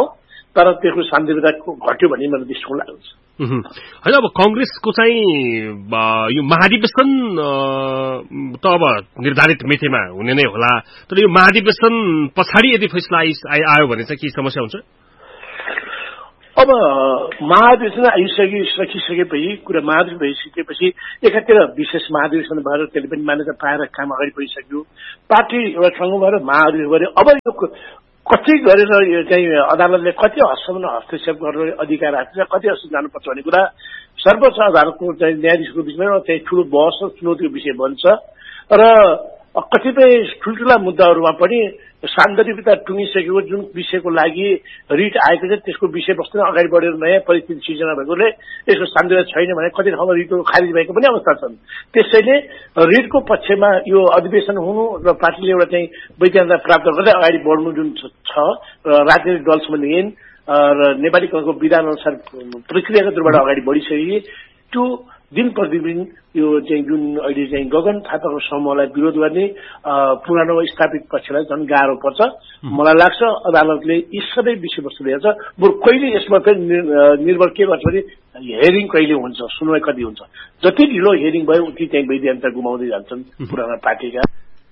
तर त्यसको शान्तिता घट्यो भन्ने मेरो दृष्टिकोण लागेको छ। होइन अब कंग्रेसको चाहिँ यो महाधिवेशन त अब निर्धारित मितिमा हुने नै होला, तर यो महाधिवेशन पछाडि यदि फैसला आयो भने चाहिँ के समस्या हुन्छ? अब महाधिवेशन सकिसकेपछि कुरा महाधिवेशन भइसकेपछि एकातिर विशेष महाधिवेशन भएर त्यसले पनि मान्यता पाएर काम अगाडि बढिसक्यो। पार्टी एउटा ठाउँमा भएर महाधिवेशन गरे। अब यो कति गरेर यो चाहिँ अदालतले कति हदसम्म हस्तक्षेप गर्ने अधिकार राख्छ, कति हदसम्म जानुपर्छ भन्ने कुरा सर्वोच्च अदालतको चाहिँ न्यायाधीशको बिचमा चाहिँ ठूलो बहस र चुनौतीको विषय बन्छ र कतिपय ठुल्ठुला मुद्दाहरूमा पनि सान्दर्भिकता टुङ्गिसकेको जुन विषयको लागि रिट आएको छ त्यसको विषयवस्तु अगाडि बढेर नयाँ परिस्थिति सिर्जना भएकोले यसको शान्तिता छैन भने कति ठाउँमा रिटको खारिज भएको पनि अवस्था छन्। त्यसैले रिटको पक्षमा यो अधिवेशन हुनु र पार्टीले एउटा चाहिँ वैधानिकता प्राप्त गर्दै अगाडि बढ्नु जुन छ राजनीतिक दलसम्म लिएन र नेपाली कांग्रेसको विधान अनुसार प्रक्रियागत रूपबाट अगाडि बढिसके त्यो दिन प्रतिदिन यो चाहिँ जुन अहिले चाहिँ गगन थापाको समूहलाई विरोध गर्ने पुरानो स्थापित पक्षलाई झन् गाह्रो पर्छ। मलाई लाग्छ अदालतले यी सबै विषयवस्तु लिएर बरु कहिले यसमा फेरि निर्भर के गर्छ भने हियरिङ कहिले हुन्छ, सुनवाई कति हुन्छ। जति ढिलो हियरिङ भयो उति चाहिँ वैधानिकता गुमाउँदै जान्छन् पुराना पार्टीका।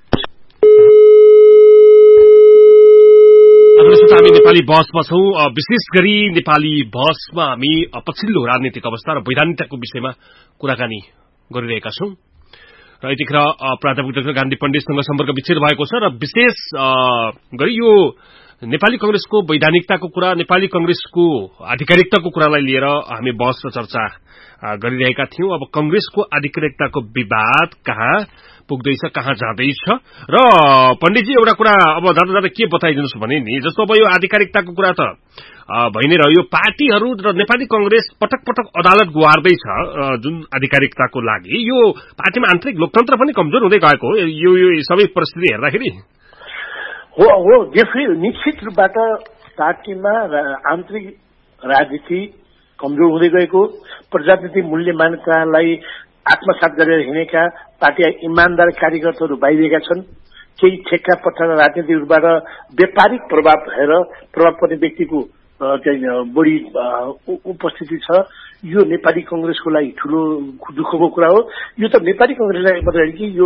हामी नेपाली बहसमा छौं। विशेष गरी नेपाली बहसमा हामी पछिल्लो राजनीतिक अवस्था र वैधानिकताको विषयमा कुराकानी गरिरहेका छौं र यतिखेर प्राध्यापक डाक्टर गान्धी पण्डितसँग सम्पर्क विच्छेद भएको छ र विशेष गरी यो नेपाली कांग्रेसको वैधानिकताको कुरा, नेपाली कांग्रेसको आधिकारिकताको कुरालाई लिएर हामी बहस र चर्चा गरिरहेका थियौं। अब कांग्रेसको आधिकारिकताको विवाद कहाँ पुग्दैछ, कहाँ जाँदैछ र पण्डितजी एउटा कुरा अब जाँदा जाँदा के बताइदिनुहोस् भने नि, जस्तो अब यो आधिकारिकताको कुरा त भइ नै रह्यो। पार्टीहरू र नेपाली कांग्रेस पटक पटक अदालत गुहार्दैछ जुन आधिकारिकताको लागि। यो पार्टीमा आन्तरिक लोकतन्त्र पनि कमजोर हुँदै गएको हो यो सबै परिस्थिति हेर्दाखेरि। हो निश्चित रूपबाट पार्टीमा आन्तरिक राजनीति कमजोर हुँदै गएको, प्रजातन्त्रिक मूल्य मान्यतालाई आत्मसात गरेर हिँडेका पार्टीका इमान्दार कार्यकर्ताहरू बाहिरिएका छन्। केही ठेक्का पट्टा राजनीतिक रूपबाट व्यापारिक प्रभाव भएर प्रभाव पर्ने व्यक्तिको चाहिँ बढी उपस्थिति छ। यो नेपाली कांग्रेसको लागि ठूलो दुःखको कुरा हो। यो त नेपाली कांग्रेसलाई मात्रै होइन कि यो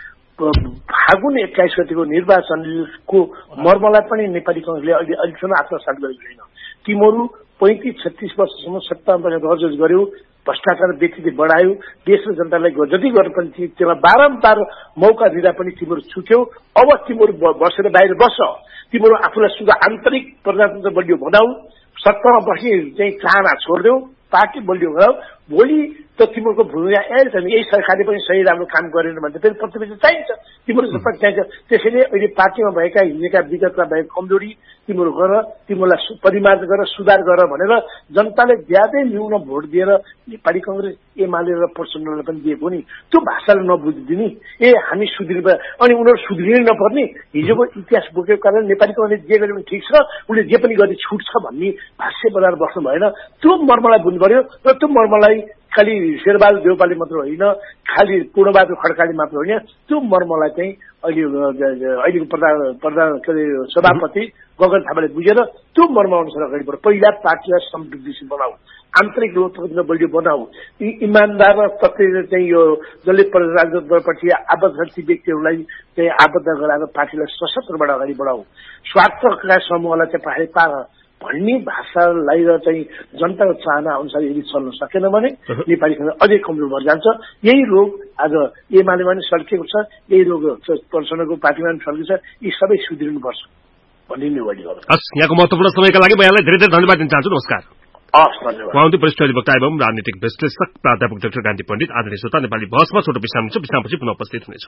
फागुन 21 गतिको निर्वाचनको मर्मलाई पनि नेपाली कांग्रेसले अहिलेसम्म आत्मसात गरेको छैन। तिमीहरू 35-36 वर्षसम्म सत्तामा रजस गर्यो, भ्रष्टाचार व्यक्तिले बढायो, देश र जनतालाई जति गर्न पनि त्यसलाई बारम्बार मौका दिँदा पनि तिमीहरू छुट्यौ। अब तिमीहरू बसेर बाहिर बस, तिमीहरू आफूलाई सुधा आन्तरिक प्रजातन्त्र बलियो बनाऊ, सत्तामा बस्ने चाहिँ चाहना छोडिदेऊ, पार्टी बलियो बनाऊ। भोलि त तिमीहरूको भूमिका यही सरकारले पनि सही राम्रो काम गरेन भने फेरि प्रतिबद्धता चाहिन्छ, तिमीहरू सपोर्ट चाहिन्छ। त्यसैले अहिले पार्टीमा भएका हिजोका विगतमा भएको कमजोरी तिमीहरू गर, तिमीहरूलाई परिमार्जन गर, सुधार गर भनेर जनताले ज्यादै न्यून भोट दिएर नेपाली कांग्रेस एमाले र प्रचण्डलाई पनि दिएको नि। त्यो भाषालाई नबुझिदिने हामी सुध्रिनु अनि उनीहरू सुध्रिनै नपर्ने। हिजोको इतिहास बोकेको कारण नेपाली कांग्रेस जे गरे पनि ठिक छ, उसले जे पनि गर्ने छुट छ भन्ने भाष्य बनाएर बस्नु भएन। त्यो मर्मलाई बुझ्नु पर्यो र त्यो मर्मलाई खालि शेरबहादुर देउपाले मात्र होइन, खालि पूर्णबहादुर खड्काले मात्र होइन, त्यो मर्मलाई चाहिँ अहिलेको प्रधान सभापति गगन थापाले बुझेर त्यो मर्म अनुसार अगाडि बढ्यो। पहिला पार्टीलाई समृद्धिशील बनाऊ, आन्तरिक लोकतन्त्र बलियो बनाऊ, इमान्दार र तत्त्व चाहिँ यो जसले प्रजातन्त्रप्रति आबद्ध छन् ती व्यक्तिहरूलाई चाहिँ आबद्ध गराएर पार्टीलाई सशस्त्रबाट अगाडि बढाऊ, स्वार्थका समूहलाई चाहिँ पहाडी पार भन्ने भाषालाई र चाहिँ जनताको चाहना अनुसार यदि चल्न सकेन भने नेपाली कांग्रेस अझै कमजोर भएर जान्छ। यही रोग आज एमालेमा पनि सल्किएको छ, यही रोग प्रचण्डको पार्टीमा पनि सल्किएको छ। यी सबै सुध्रिनुपर्छ भन्ने निर्णय गर्नु। यहाँको महत्वपूर्ण समयका लागि म यहाँलाई धेरै धेरै धन्यवाद दिन चाहन्छु। नमस्कार। धन्यवाद। वरिष्ठ अधिवक्ता एवं राजनीतिक विश्लेषक प्राध्यापक डाक्टर गान्धी पण्डित। आदरणीय श्रोता, नेपाली बहसमा छोटो विश्राम छ, विश्रामपछि पुनः उपस्थित हुनेछौँ।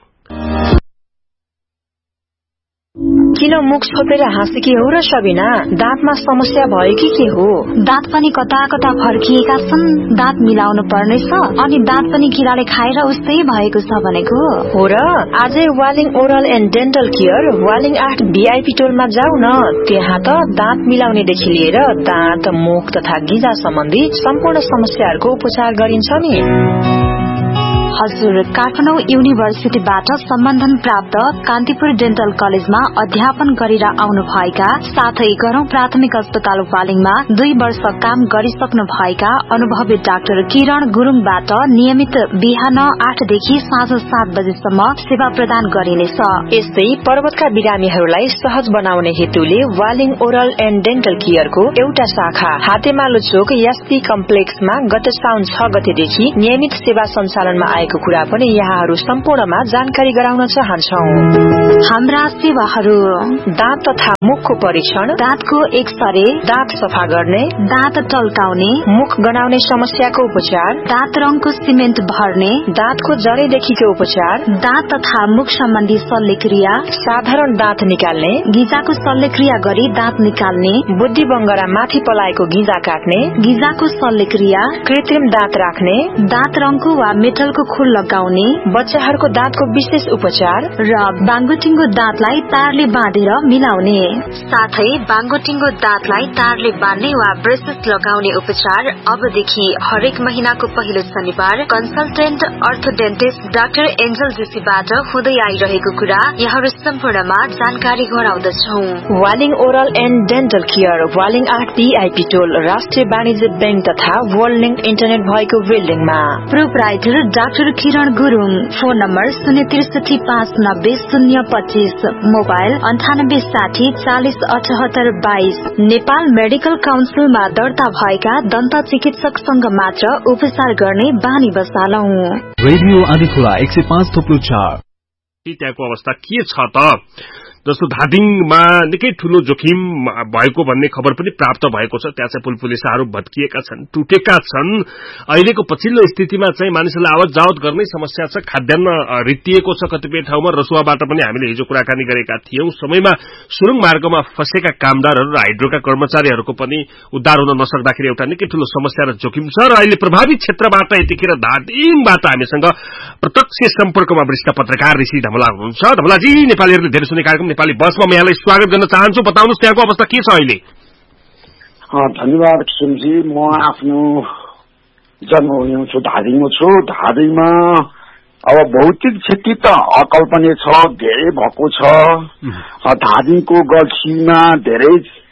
किन मुख छोपेर हाँसेकी हो र सबिना? दाँतमा समस्या भयो कि के हो? दाँत पनि कता कता फर्किएका छन्, दाँत मिलाउनु पर्नेछ अनि दाँत पनि किराले खाएर उस्तै भएको छ भनेको हो र। आजै Waling oral and dental care Waling 8 VIP टोलमा जाऊ न। त्यहाँ त दाँत मिलाउनेदेखि लिएर दाँत, मुख तथा गिजा सम्बन्धी सम्पूर्ण समस्याहरूको उपचार गरिन्छ नि। हजुर, काठमाडौँ युनिभर्सिटीबाट सम्बन्धन प्राप्त कान्तिपुर डेन्टल कलेजमा अध्यापन गरेर आउनुभएका साथै गरौं प्राथमिक अस्पताल वालिङमा 2 वर्ष काम गरिसक्नु भएका अनुभवी डाक्टर किरण गुरुङबाट नियमित बिहान 8 देखि साँझ 7 बजेसम्म सेवा प्रदान गरिनेछ। यस्तै पर्वतका बिरामीहरूलाई सहज बनाउने हेतुले वालिङ ओरल एण्ड डेन्टल केयरको एउटा शाखा हातेमालो चोक एसपी कम्प्लेक्समा गत साउन 6 गतेदेखि नियमित सेवा सञ्चालनमा आएको कुरा पनि यहाँहरू सम्पूर्णमा जानकारी गराउन चाहन्छौ। हाम्रा सेवाहरू: दाँत तथा मुखको परीक्षण, दाँतको एक्सरे, दाँत सफा गर्ने, दाँत टल्काउने, मुख गनाउने समस्याको उपचार, दाँत रङको सिमेन्ट भर्ने, दाँतको जडेदेखिको उपचार, दाँत तथा मुख सम्बन्धी शल्यक्रिया, साधारण दाँत निकाल्ने, गिजाको शल्यक्रिया गरी दाँत निकाल्ने, बुद्धि बंगरा माथि पलाएको गिजा काट्ने, गिजाको शल्यक्रिया, कृत्रिम दाँत राख्ने, दाँत रङको वा मेटलको खुल लगाउने, बच्चाहरूको दाँतको विशेष उपचार र बाङ्गोटिङ्गो दाँतलाई तारले बाँधेर मिलाउने, साथै बाङ्गोटिङ्गो दाँतलाई तारले बाँध्ने वा ब्रेसेस लगाउने उपचार अबदेखि हरेक महिनाको पहिलो शनिबार कन्सल्टेन्ट अर्थोडेन्टिस्ट डाक्टर एन्जल जोशीबाट हुँदै आइरहेको कुरा यहाँहरू सम्पूर्णमा जानकारी गराउँदछौ। Waling oral and dental care, Waling 8 PIP टोल, राष्ट्रिय वाणिज्य बैंक तथा वर्ल्ड लिंक इन्टरनेट भएको बिल्डिङमा। प्रोप्राइटर डाक्टर किरण Gurung. Phone number 063590025, mobile 9860407822। Nepal medical काउन्सिलमा दर्ता भएका दन्त चिकित्सकसँग मात्र उपचार गर्ने बानी बसालौ। रेडियो आदिखुला 105.4। त्यहाँको अवस्था के छ त? जस्तो धादिङमा निकै ठूलो जोखिम भएको भन्ने खबर पनि प्राप्त भएको छ। त्यहाँ चाहिँ पुलपुलिसाहरू भत्किएका छन्, टुटेका छन्। अहिलेको पछिल्लो स्थितिमा चाहिँ मानिसहरूलाई आवत जावत गर्नै समस्या छ। खाद्यान्न रित्तिएको छ कतिपय ठाउँमा। रसुवाबाट पनि हामीले हिजो कुराकानी गरेका थियौं। समयमा सुरुङ मार्गमा फँसेका कामदारहरू र हाइड्रोका कर्मचारीहरूको पनि उद्धार हुन नसक्दाखेरि एउटा निकै ठूलो समस्या र जोखिम छ। र अहिले प्रभावित क्षेत्रबाट यतिखेर धादिङबाट हामीसँग प्रत्यक्ष सम्पर्कमा वरिष्ठ पत्रकार ऋषि धमला हुनुहुन्छ। धमलाजी, नेपालीहरूले धेरै सुने कार्यक्रम नेपाली बसमा म यहाँलाई स्वागत गर्न चाहन्छु। बताउनुहोस् त्यहाँको अवस्था के छ अहिले? धन्यवाद किशनजी। म आफ्नो जन्मभूमिमा छु, धादिङमा छु। धादिङमा अब भौतिक क्षति त अकल्पनीय छ, धेरै भएको छ। धादिङको गल्छीमा धेरै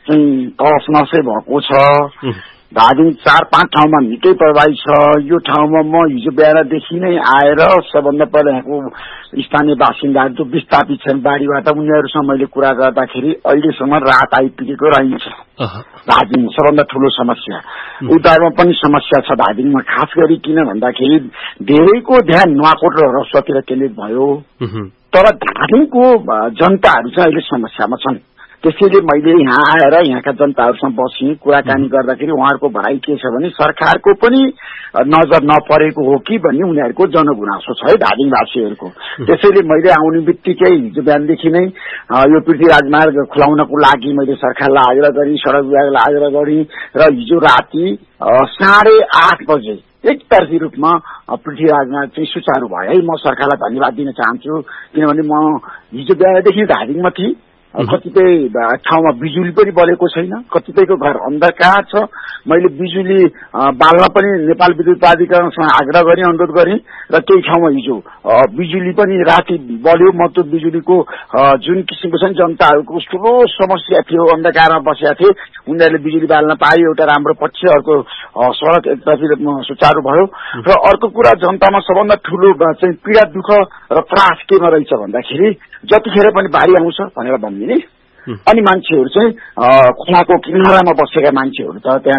तहस नसै भएको छ। धादिङ 4-5 ठाउँमा निकै प्रभावित छ। यो ठाउँमा म हिजो बिहानदेखि नै आएर सबभन्दा पहिला यहाँको स्थानीय बासिन्दाहरू जो विस्थापित छन् बाढीबाट, उनीहरूसँग मैले कुरा गर्दाखेरि अहिलेसम्म राहत आइपुगेको रहन्छ। धादिङ सबभन्दा ठूलो समस्या। उद्धारमा पनि समस्या छ धादिङमा, खास गरी किन भन्दाखेरि धेरैको ध्यान नुवाकोट र रसुवातिर केन्द्रित भयो। तर धादिङको जनताहरू चाहिँ अहिले समस्यामा छन्। त्यसैले मैले यहाँ आएर यहाँका जनताहरूसँग बसी कुराकानी गर्दाखेरि उहाँहरूको भनाइ के छ भने सरकारको पनि नजर नपरेको हो कि भन्ने उनीहरूको जनगुनासो छ है धादिङवासीहरूको। त्यसैले मैले आउने बित्तिकै हिजो बिहानदेखि नै यो पृथ्वी राजमार्ग खुलाउनको लागि मैले सरकारलाई आग्रह गरेँ, सड़क विभागलाई आग्रह गरेँ र हिजो राति 8:30 बजे एकतर्फी रूपमा पृथ्वी राजमार्ग चाहिँ सुचारू भयो है। म सरकारलाई धन्यवाद दिन चाहन्छु, किनभने म हिजो बिहानदेखि धादिङमा थिएँ। कतिपय ठाउँमा बिजुली पनि बलेको छैन, कतिपयको घर अन्धकार छ। मैले बिजुली बाल्न पनि नेपाल विद्युत प्राधिकरणसँग आग्रह गरेँ, अनुरोध गरेँ र केही ठाउँमा हिजो बिजुली पनि राति बल्यो। म त्यो बिजुलीको जुन किसिमको छ जनताहरूको ठुलो समस्या थियो, अन्धकारमा बसेका थिए, उनीहरूले बिजुली बाल्न पाए, एउटा राम्रो पक्ष। अर्को सड़क एकतर्फी सुचारू भयो। र अर्को कुरा जनतामा सबभन्दा ठूलो चाहिँ पीडा, दुःख र त्रास केमा रहेछ भन्दाखेरि जतिखेर पनि बाढी आउँछ भनेर भनिदिने अनि मान्छेहरू चाहिँ खोलाको किनारामा बसेका मान्छेहरू त त्यहाँ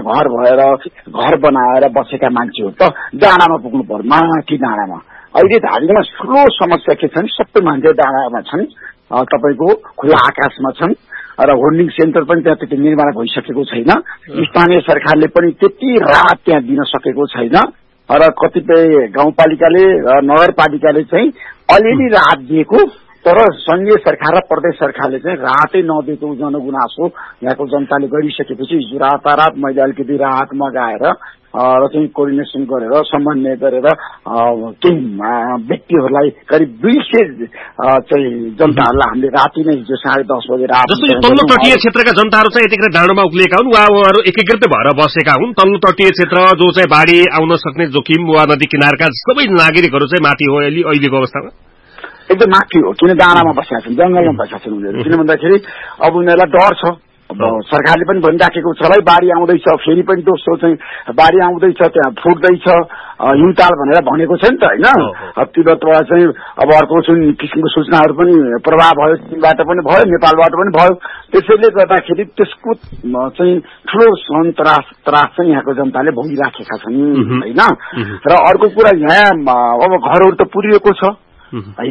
घर बनाएर बसेका मान्छेहरू त डाँडामा पुग्नु पर्यो, माथि डाँडामा। अहिले धादिङमा ठूलो समस्या के छ भने सबै मान्छे डाँडामा छन्, तपाईको खुला आकाशमा छन् र होल्डिङ सेन्टर पनि त्यहाँ त्यति निर्माण भइसकेको छैन। स्थानीय सरकारले पनि त्यति राहत त्यहाँ दिन सकेको छैन र कतिपय गाउँपालिकाले र नगरपालिकाले चाहिँ अलिअलि राहत दिएको तर संघीय सरकार र प्रदेश सरकारले चाहिँ राहतै नदिएको जनगुनासो यहाँको जनताले गरिसकेपछि हिजो रातारात मैले अलिकति राहत मगाएर र चाहिँ कोर्डिनेसन गरेर समन्वय गरेर केही व्यक्तिहरूलाई करिब 200 चाहिँ जनताहरूलाई हामीले राति नै हिजो 10:30 बजे रात जस्तो यो तल्लो तटीय क्षेत्रका जनताहरू चाहिँ यतिखेर डाँडोमा उक्लिएका हुन् उहाँहरू एकीकृत भएर बसेका हुन्। तल्लो तटीय क्षेत्र जो चाहिँ बाढी आउन सक्ने जोखिम वा नदी किनारका सबै नागरिकहरू चाहिँ माथि हो अहिलेको अवस्थामा एकदम माथि हो। किन डाँडामा बसेका छन्, जंगलमा बसेका छन् उनीहरू। किन भन्दाखेरि अब उनीहरूलाई डर छ। अब सरकारले पनि भनिराखेको छ भाइ बाढी आउँदैछ, फेरि पनि दोस्रो चाहिँ बाढी आउँदैछ, त्यहाँ फुट्दैछ हिमताल भनेर भनेको छ नि त होइन। तिब्बतबाट चाहिँ अब अर्को जुन किसिमको सूचनाहरू पनि प्रभाव भयो, चीनबाट पनि भयो, नेपालबाट पनि भयो। त्यसैले गर्दाखेरि त्यसको चाहिँ ठुलो त्रास चाहिँ यहाँको जनताले भोगिराखेका छन् होइन। र अर्को कुरा यहाँ अब घरहरू त पुरिएको छ होइन,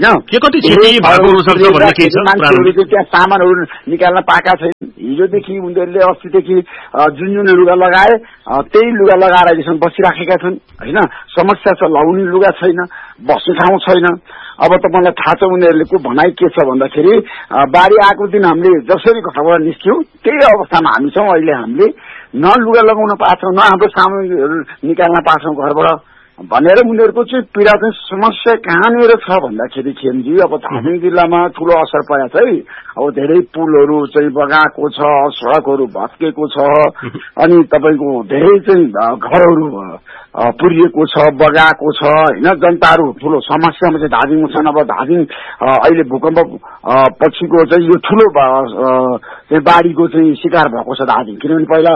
मान्छेहरू त्यहाँ सामानहरू निकाल्न पाएका छैन। हिजोदेखि उनीहरूले अस्तिदेखि जुन जुन लुगा लगाए त्यही लुगा लगाएर अहिलेसम्म बसिराखेका छन् होइन। समस्या छ, लाउने लुगा छैन, बस्ने ठाउँ छैन। अब त मलाई थाहा छ उनीहरूले को भनाइ के छ भन्दाखेरि बाढी आएको दिन हामीले जसरी घरबाट निस्क्यौँ त्यही अवस्थामा हामी छौँ अहिले। हामीले न लुगा लगाउन पाएछौँ, न हाम्रो सामग्रीहरू निकाल्न पाएछौँ घरबाट भनेर उनीहरूको चाहिँ पीडा चाहिँ समस्या कहाँनिर छ भन्दाखेरि खेमजी अब धादिङ जिल्लामा ठुलो असर परेको छ है। अब धेरै पुलहरू चाहिँ बगाएको छ, सडकहरू भत्केको छ, अनि तपाईँको धेरै चाहिँ घरहरू पुरिएको छ, बगाएको छ होइन। जनताहरू ठुलो समस्यामा चाहिँ धादिङमा छन्। अब धादिङ अहिले भूकम्प पछिको चाहिँ यो ठुलो चाहिँ बाढीको चाहिँ शिकार भएको छ धादिङ। किनभने पहिला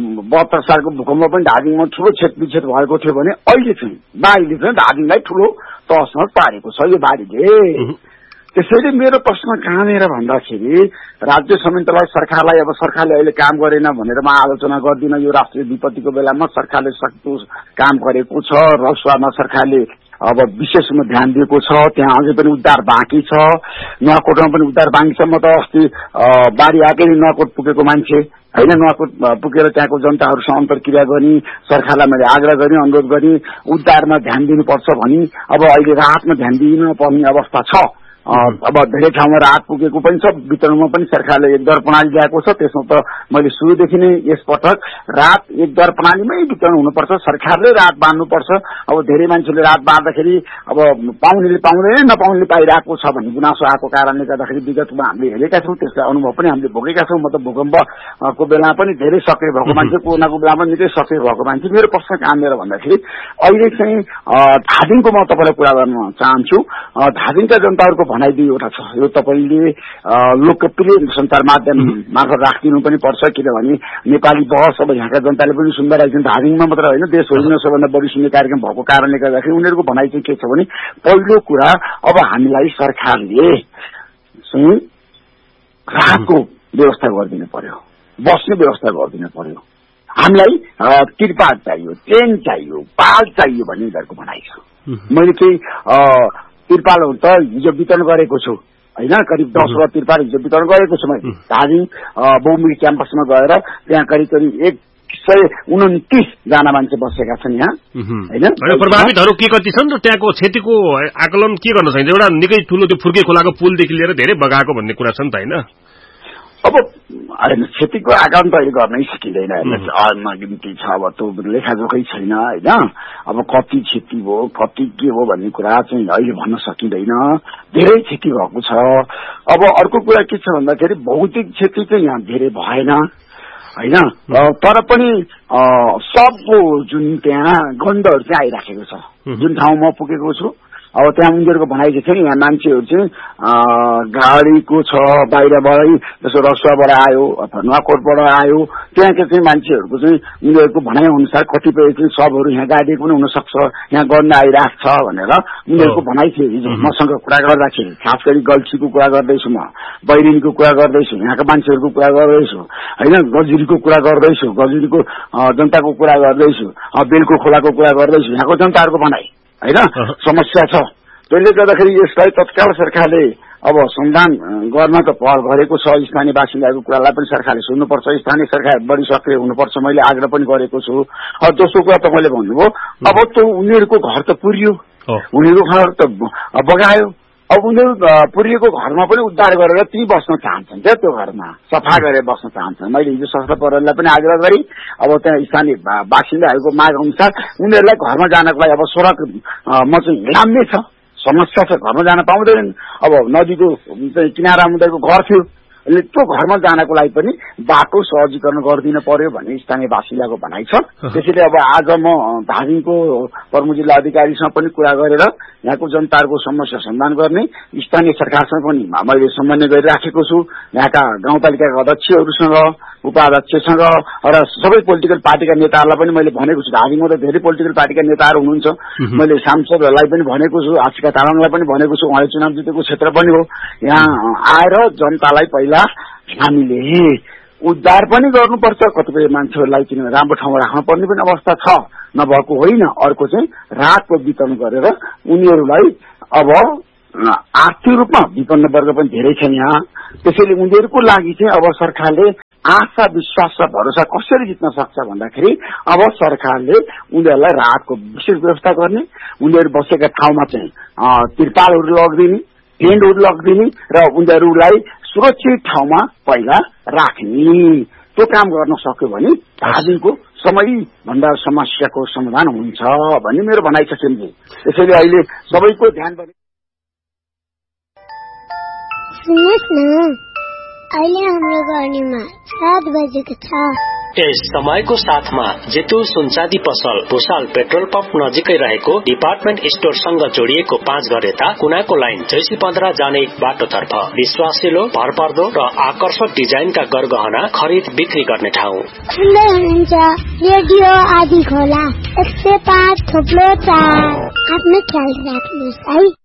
72 सालको भूकम्प पनि धादिङमा ठुलो क्षतविक्षत भएको थियो भने अहिले चाहिँ बाढीले चाहिँ धादिङलाई ठुलो तहसनस पारेको छ यो बाढीले। त्यसैले मेरो प्रश्न कहाँनिर भन्दाखेरि राज्य संयन्त्रलाई सरकारलाई अब सरकारले अहिले काम गरेन भनेर म आलोचना गर्दिनँ। यो राष्ट्रिय विपत्तिको बेलामा सरकारले सक्दो काम गरेको छ। रसुवामा सरकारले अब विशेष रूपमा ध्यान दिएको छ। त्यहाँ अझै पनि उद्धार बाँकी छ। नुवाकोटमा पनि उद्धार बाँकी छ। म त अस्ति बाढी आएकै नुवाकोट पुगेको मान्छे होइन। नुवाकोट पुगेर त्यहाँको जनताहरूसँग अन्तर्क्रिया गरी सरकारलाई मैले आग्रह गरेँ, अनुरोध गरेँ उद्धारमा ध्यान दिनुपर्छ भनी। अब अहिले राहतमा ध्यान दिनु पर्ने अवस्था छ। अब धेरै ठाउँमा राहत पुगेको पनि छ। वितरणमा पनि सरकारले एक दर प्रणाली ल्याएको छ। त्यसमा त मैले सुरुदेखि नै यसपटक राहत एक दर प्रणालीमै वितरण हुनुपर्छ, सरकारले राहत बाँड्नुपर्छ। अब धेरै मान्छेले राहत बाँड्दाखेरि अब पाउनेले पाउँदैन, नपाउनेले पाइरहेको छ भन्ने गुनासो आएको कारणले गर्दाखेरि विगतमा हामीले हेरेका छौँ, त्यसलाई अनुभव पनि हामीले भोगेका छौँ। म त भूकम्पको बेलामा पनि धेरै सक्रिय भएको मान्छे, कोरोनाको बेलामा पनि निकै सक्रिय भएको मान्छे। मेरो प्रश्न कहाँनिर भन्दाखेरि अहिले चाहिँ धादिङको म तपाईँलाई कुरा गर्न चाहन्छु। धादिङका जनताहरूको भनाइ दुईवटा छ। यो तपाईँले लोकप्रिय सञ्चार माध्यम मार्फत राखिदिनु पनि पर्छ। किनभने नेपाली बहस अब यहाँका जनताले पनि सुन्दै रहेछन्। धादिङमा मात्र होइन, देशभरिमा सबभन्दा बढी सुन्ने कार्यक्रम भएको कारणले गर्दाखेरि उनीहरूको भनाइ चाहिँ के छ भने पहिलो कुरा अब हामीलाई सरकारले चाहिँ राहतको व्यवस्था गरिदिनु पर्यो, बस्ने व्यवस्था गरिदिनु पर्यो। हामीलाई तिरपाल चाहियो, ट्रेन चाहियो, पाल चाहियो भन्ने उनीहरूको भनाइ छ। मैले केही तिरपालहरू त हिजो वितरण गरेको छु होइन। करिब 10 तिरपाल हिजो वितरण गरेको छु मैले। धादिङ बहुमुखी क्याम्पसमा गएर त्यहाँ करिब 129 जना मान्छे बसेका छन् यहाँ होइन। प्रभावितहरू के कति छन् र त्यहाँको क्षतिको आकलन के गर्न सकिन्छ? एउटा निकै ठुलो त्यो फुर्के खोलाको पुलदेखि लिएर धेरै बगाएको भन्ने कुरा छ नि त होइन। अब क्षतिको आकलन त अहिले गर्नै सकिँदैन। निम्ति छ अब त्यो लेखाजोखै छैन होइन। अब कति क्षति भयो, कति के हो भन्ने कुरा चाहिँ अहिले भन्न सकिँदैन। धेरै क्षति भएको छ। अब अर्को कुरा के छ भन्दाखेरि भौतिक क्षति चाहिँ यहाँ धेरै भएन होइन। तर पनि सबको जुन त्यहाँ गन्धहरू चाहिँ आइराखेको छ। जुन ठाउँ म पुगेको छु अब त्यहाँ उनीहरूको भनाइ चाहिँ छ नि, यहाँ मान्छेहरू चाहिँ गाडीको छ बाहिरबाटै, जस्तो रसुवाबाट आयो अथवा नुवाकोटबाट आयो, त्यहाँको चाहिँ मान्छेहरूको चाहिँ उनीहरूको भनाइ अनुसार कतिपय चाहिँ सबहरू यहाँ गाडिएको पनि हुनसक्छ, यहाँ गर्न आइरहेको छ भनेर उनीहरूको भनाइ थियो। हिजो मसँग कुरा गर्दाखेरि खास गरी गल्छीको कुरा गर्दैछु, म बैरिनको कुरा गर्दैछु, यहाँका मान्छेहरूको कुरा गर्दैछु होइन, गजुरीको कुरा गर्दैछु, गजुरीको जनताको कुरा गर्दैछु, बेलको खोलाको कुरा गर्दैछु, यहाँको जनताहरूको भनाइ होइन समस्या छ। त्यसले गर्दाखेरि यसलाई तत्काल सरकारले अब समाधान गर्न त पहल गरेको छ। स्थानीय बासिन्दाको कुरालाई पनि सरकारले सुन्नुपर्छ, स्थानीय सरकार बढी सक्रिय हुनुपर्छ, मैले आग्रह पनि गरेको छु। दोस्रो कुरा त मैले भन्नुभयो अब त्यो उनीहरूको घर त पुर्यो, उनीहरूको घर त बगायो अब उनीहरू पुर्रिएको घरमा पनि उद्धार गरेर ती बस्न चाहन्छन् क्या, त्यो घरमा सफा गरेर बस्न चाहन्छन्। मैले हिजो सशस्त्र प्रहरीलाई पनि आग्रह गरेँ, अब त्यहाँ स्थानीय बासिन्दाहरूको माग अनुसार उनीहरूलाई घरमा जानको लागि अब सडक चाहिँ हिलाम्ने छ, समस्या छ, घरमा जान पाउँदैनन्। अब नदीको किनारा मुदाको घर थियो, त्यो घरमा जानको लागि पनि बाटो सहजीकरण गरिदिन पर्यो भन्ने स्थानीय बासिन्दाको भनाइ छ। त्यसैले अब आज म धादिङको प्रमुख जिल्ला अधिकारीसँग पनि कुरा गरेर यहाँको जनताहरूको समस्या समाधान गर्ने स्थानीय सरकारसँग पनि मैले समन्वय गरिराखेको छु। यहाँका गाउँपालिकाका अध्यक्षहरूसँग, उपाध्यक्षसँग र सबै पोलिटिकल पार्टीका नेताहरूलाई पनि मैले भनेको छु। धादिङमा त धेरै पोलिटिकल पार्टीका नेताहरू हुनुहुन्छ। मैले सांसदहरूलाई पनि भनेको छु, आशिका तामाङलाई पनि भनेको छु, उहाँले चुनाव जितेको क्षेत्र पनि हो। यहाँ आएर जनतालाई पहिला हामीले उद्धार पनि गर्नुपर्छ, कतिपय मान्छेहरूलाई किन राम्रो ठाउँमा राख्नुपर्ने पनि अवस्था छ, नभएको होइन। अर्को चाहिँ राहतको वितरण गरेर उनीहरूलाई अब आर्थिक रूपमा विपन्न वर्ग पनि धेरै छन् यहाँ। त्यसैले उनीहरूको लागि चाहिँ अब सरकारले आशा विश्वास र भरोसा कसरी जित्न सक्छ भन्दाखेरि अब सरकारले उनीहरूलाई राहतको विशेष व्यवस्था गर्ने, उनीहरू बसेका ठाउँमा चाहिँ तिरपालहरू लगिदिने, टेन्टहरू लगिदिने र उनीहरूलाई सुरक्षित ठाउँमा पहिला राख्ने, त्यो काम गर्न सक्यो भने धादिङको समयभन्दा समस्याको समाधान हुन्छ भन्ने मेरो भनाइ छ सिमजी। त्यसैले अहिले सबैको ध्यान पनि सुन्नुहोस् न, अहिले हाम्रो गर्नीमा 7 बजेको छ। यस समयको साथमा जेतु सुनचाँदी पसल भुसाल पेट्रोल पम्प नजिकै रहेको डिपार्टमेन्ट स्टोरसँग जोडिएको 5 घर यता कुनाको लाइन जैसी 15 जाने बाटोतर्फ विश्वासिलो, भरपर्दो र आकर्षक डिजाइनका गरगहना खरिद बिक्री गर्ने ठाउँ। सुन्दै हुनुहुन्छ रेडियो आदि खोला 105.4। आफ्नो ख्याल राख्नुहोस् है।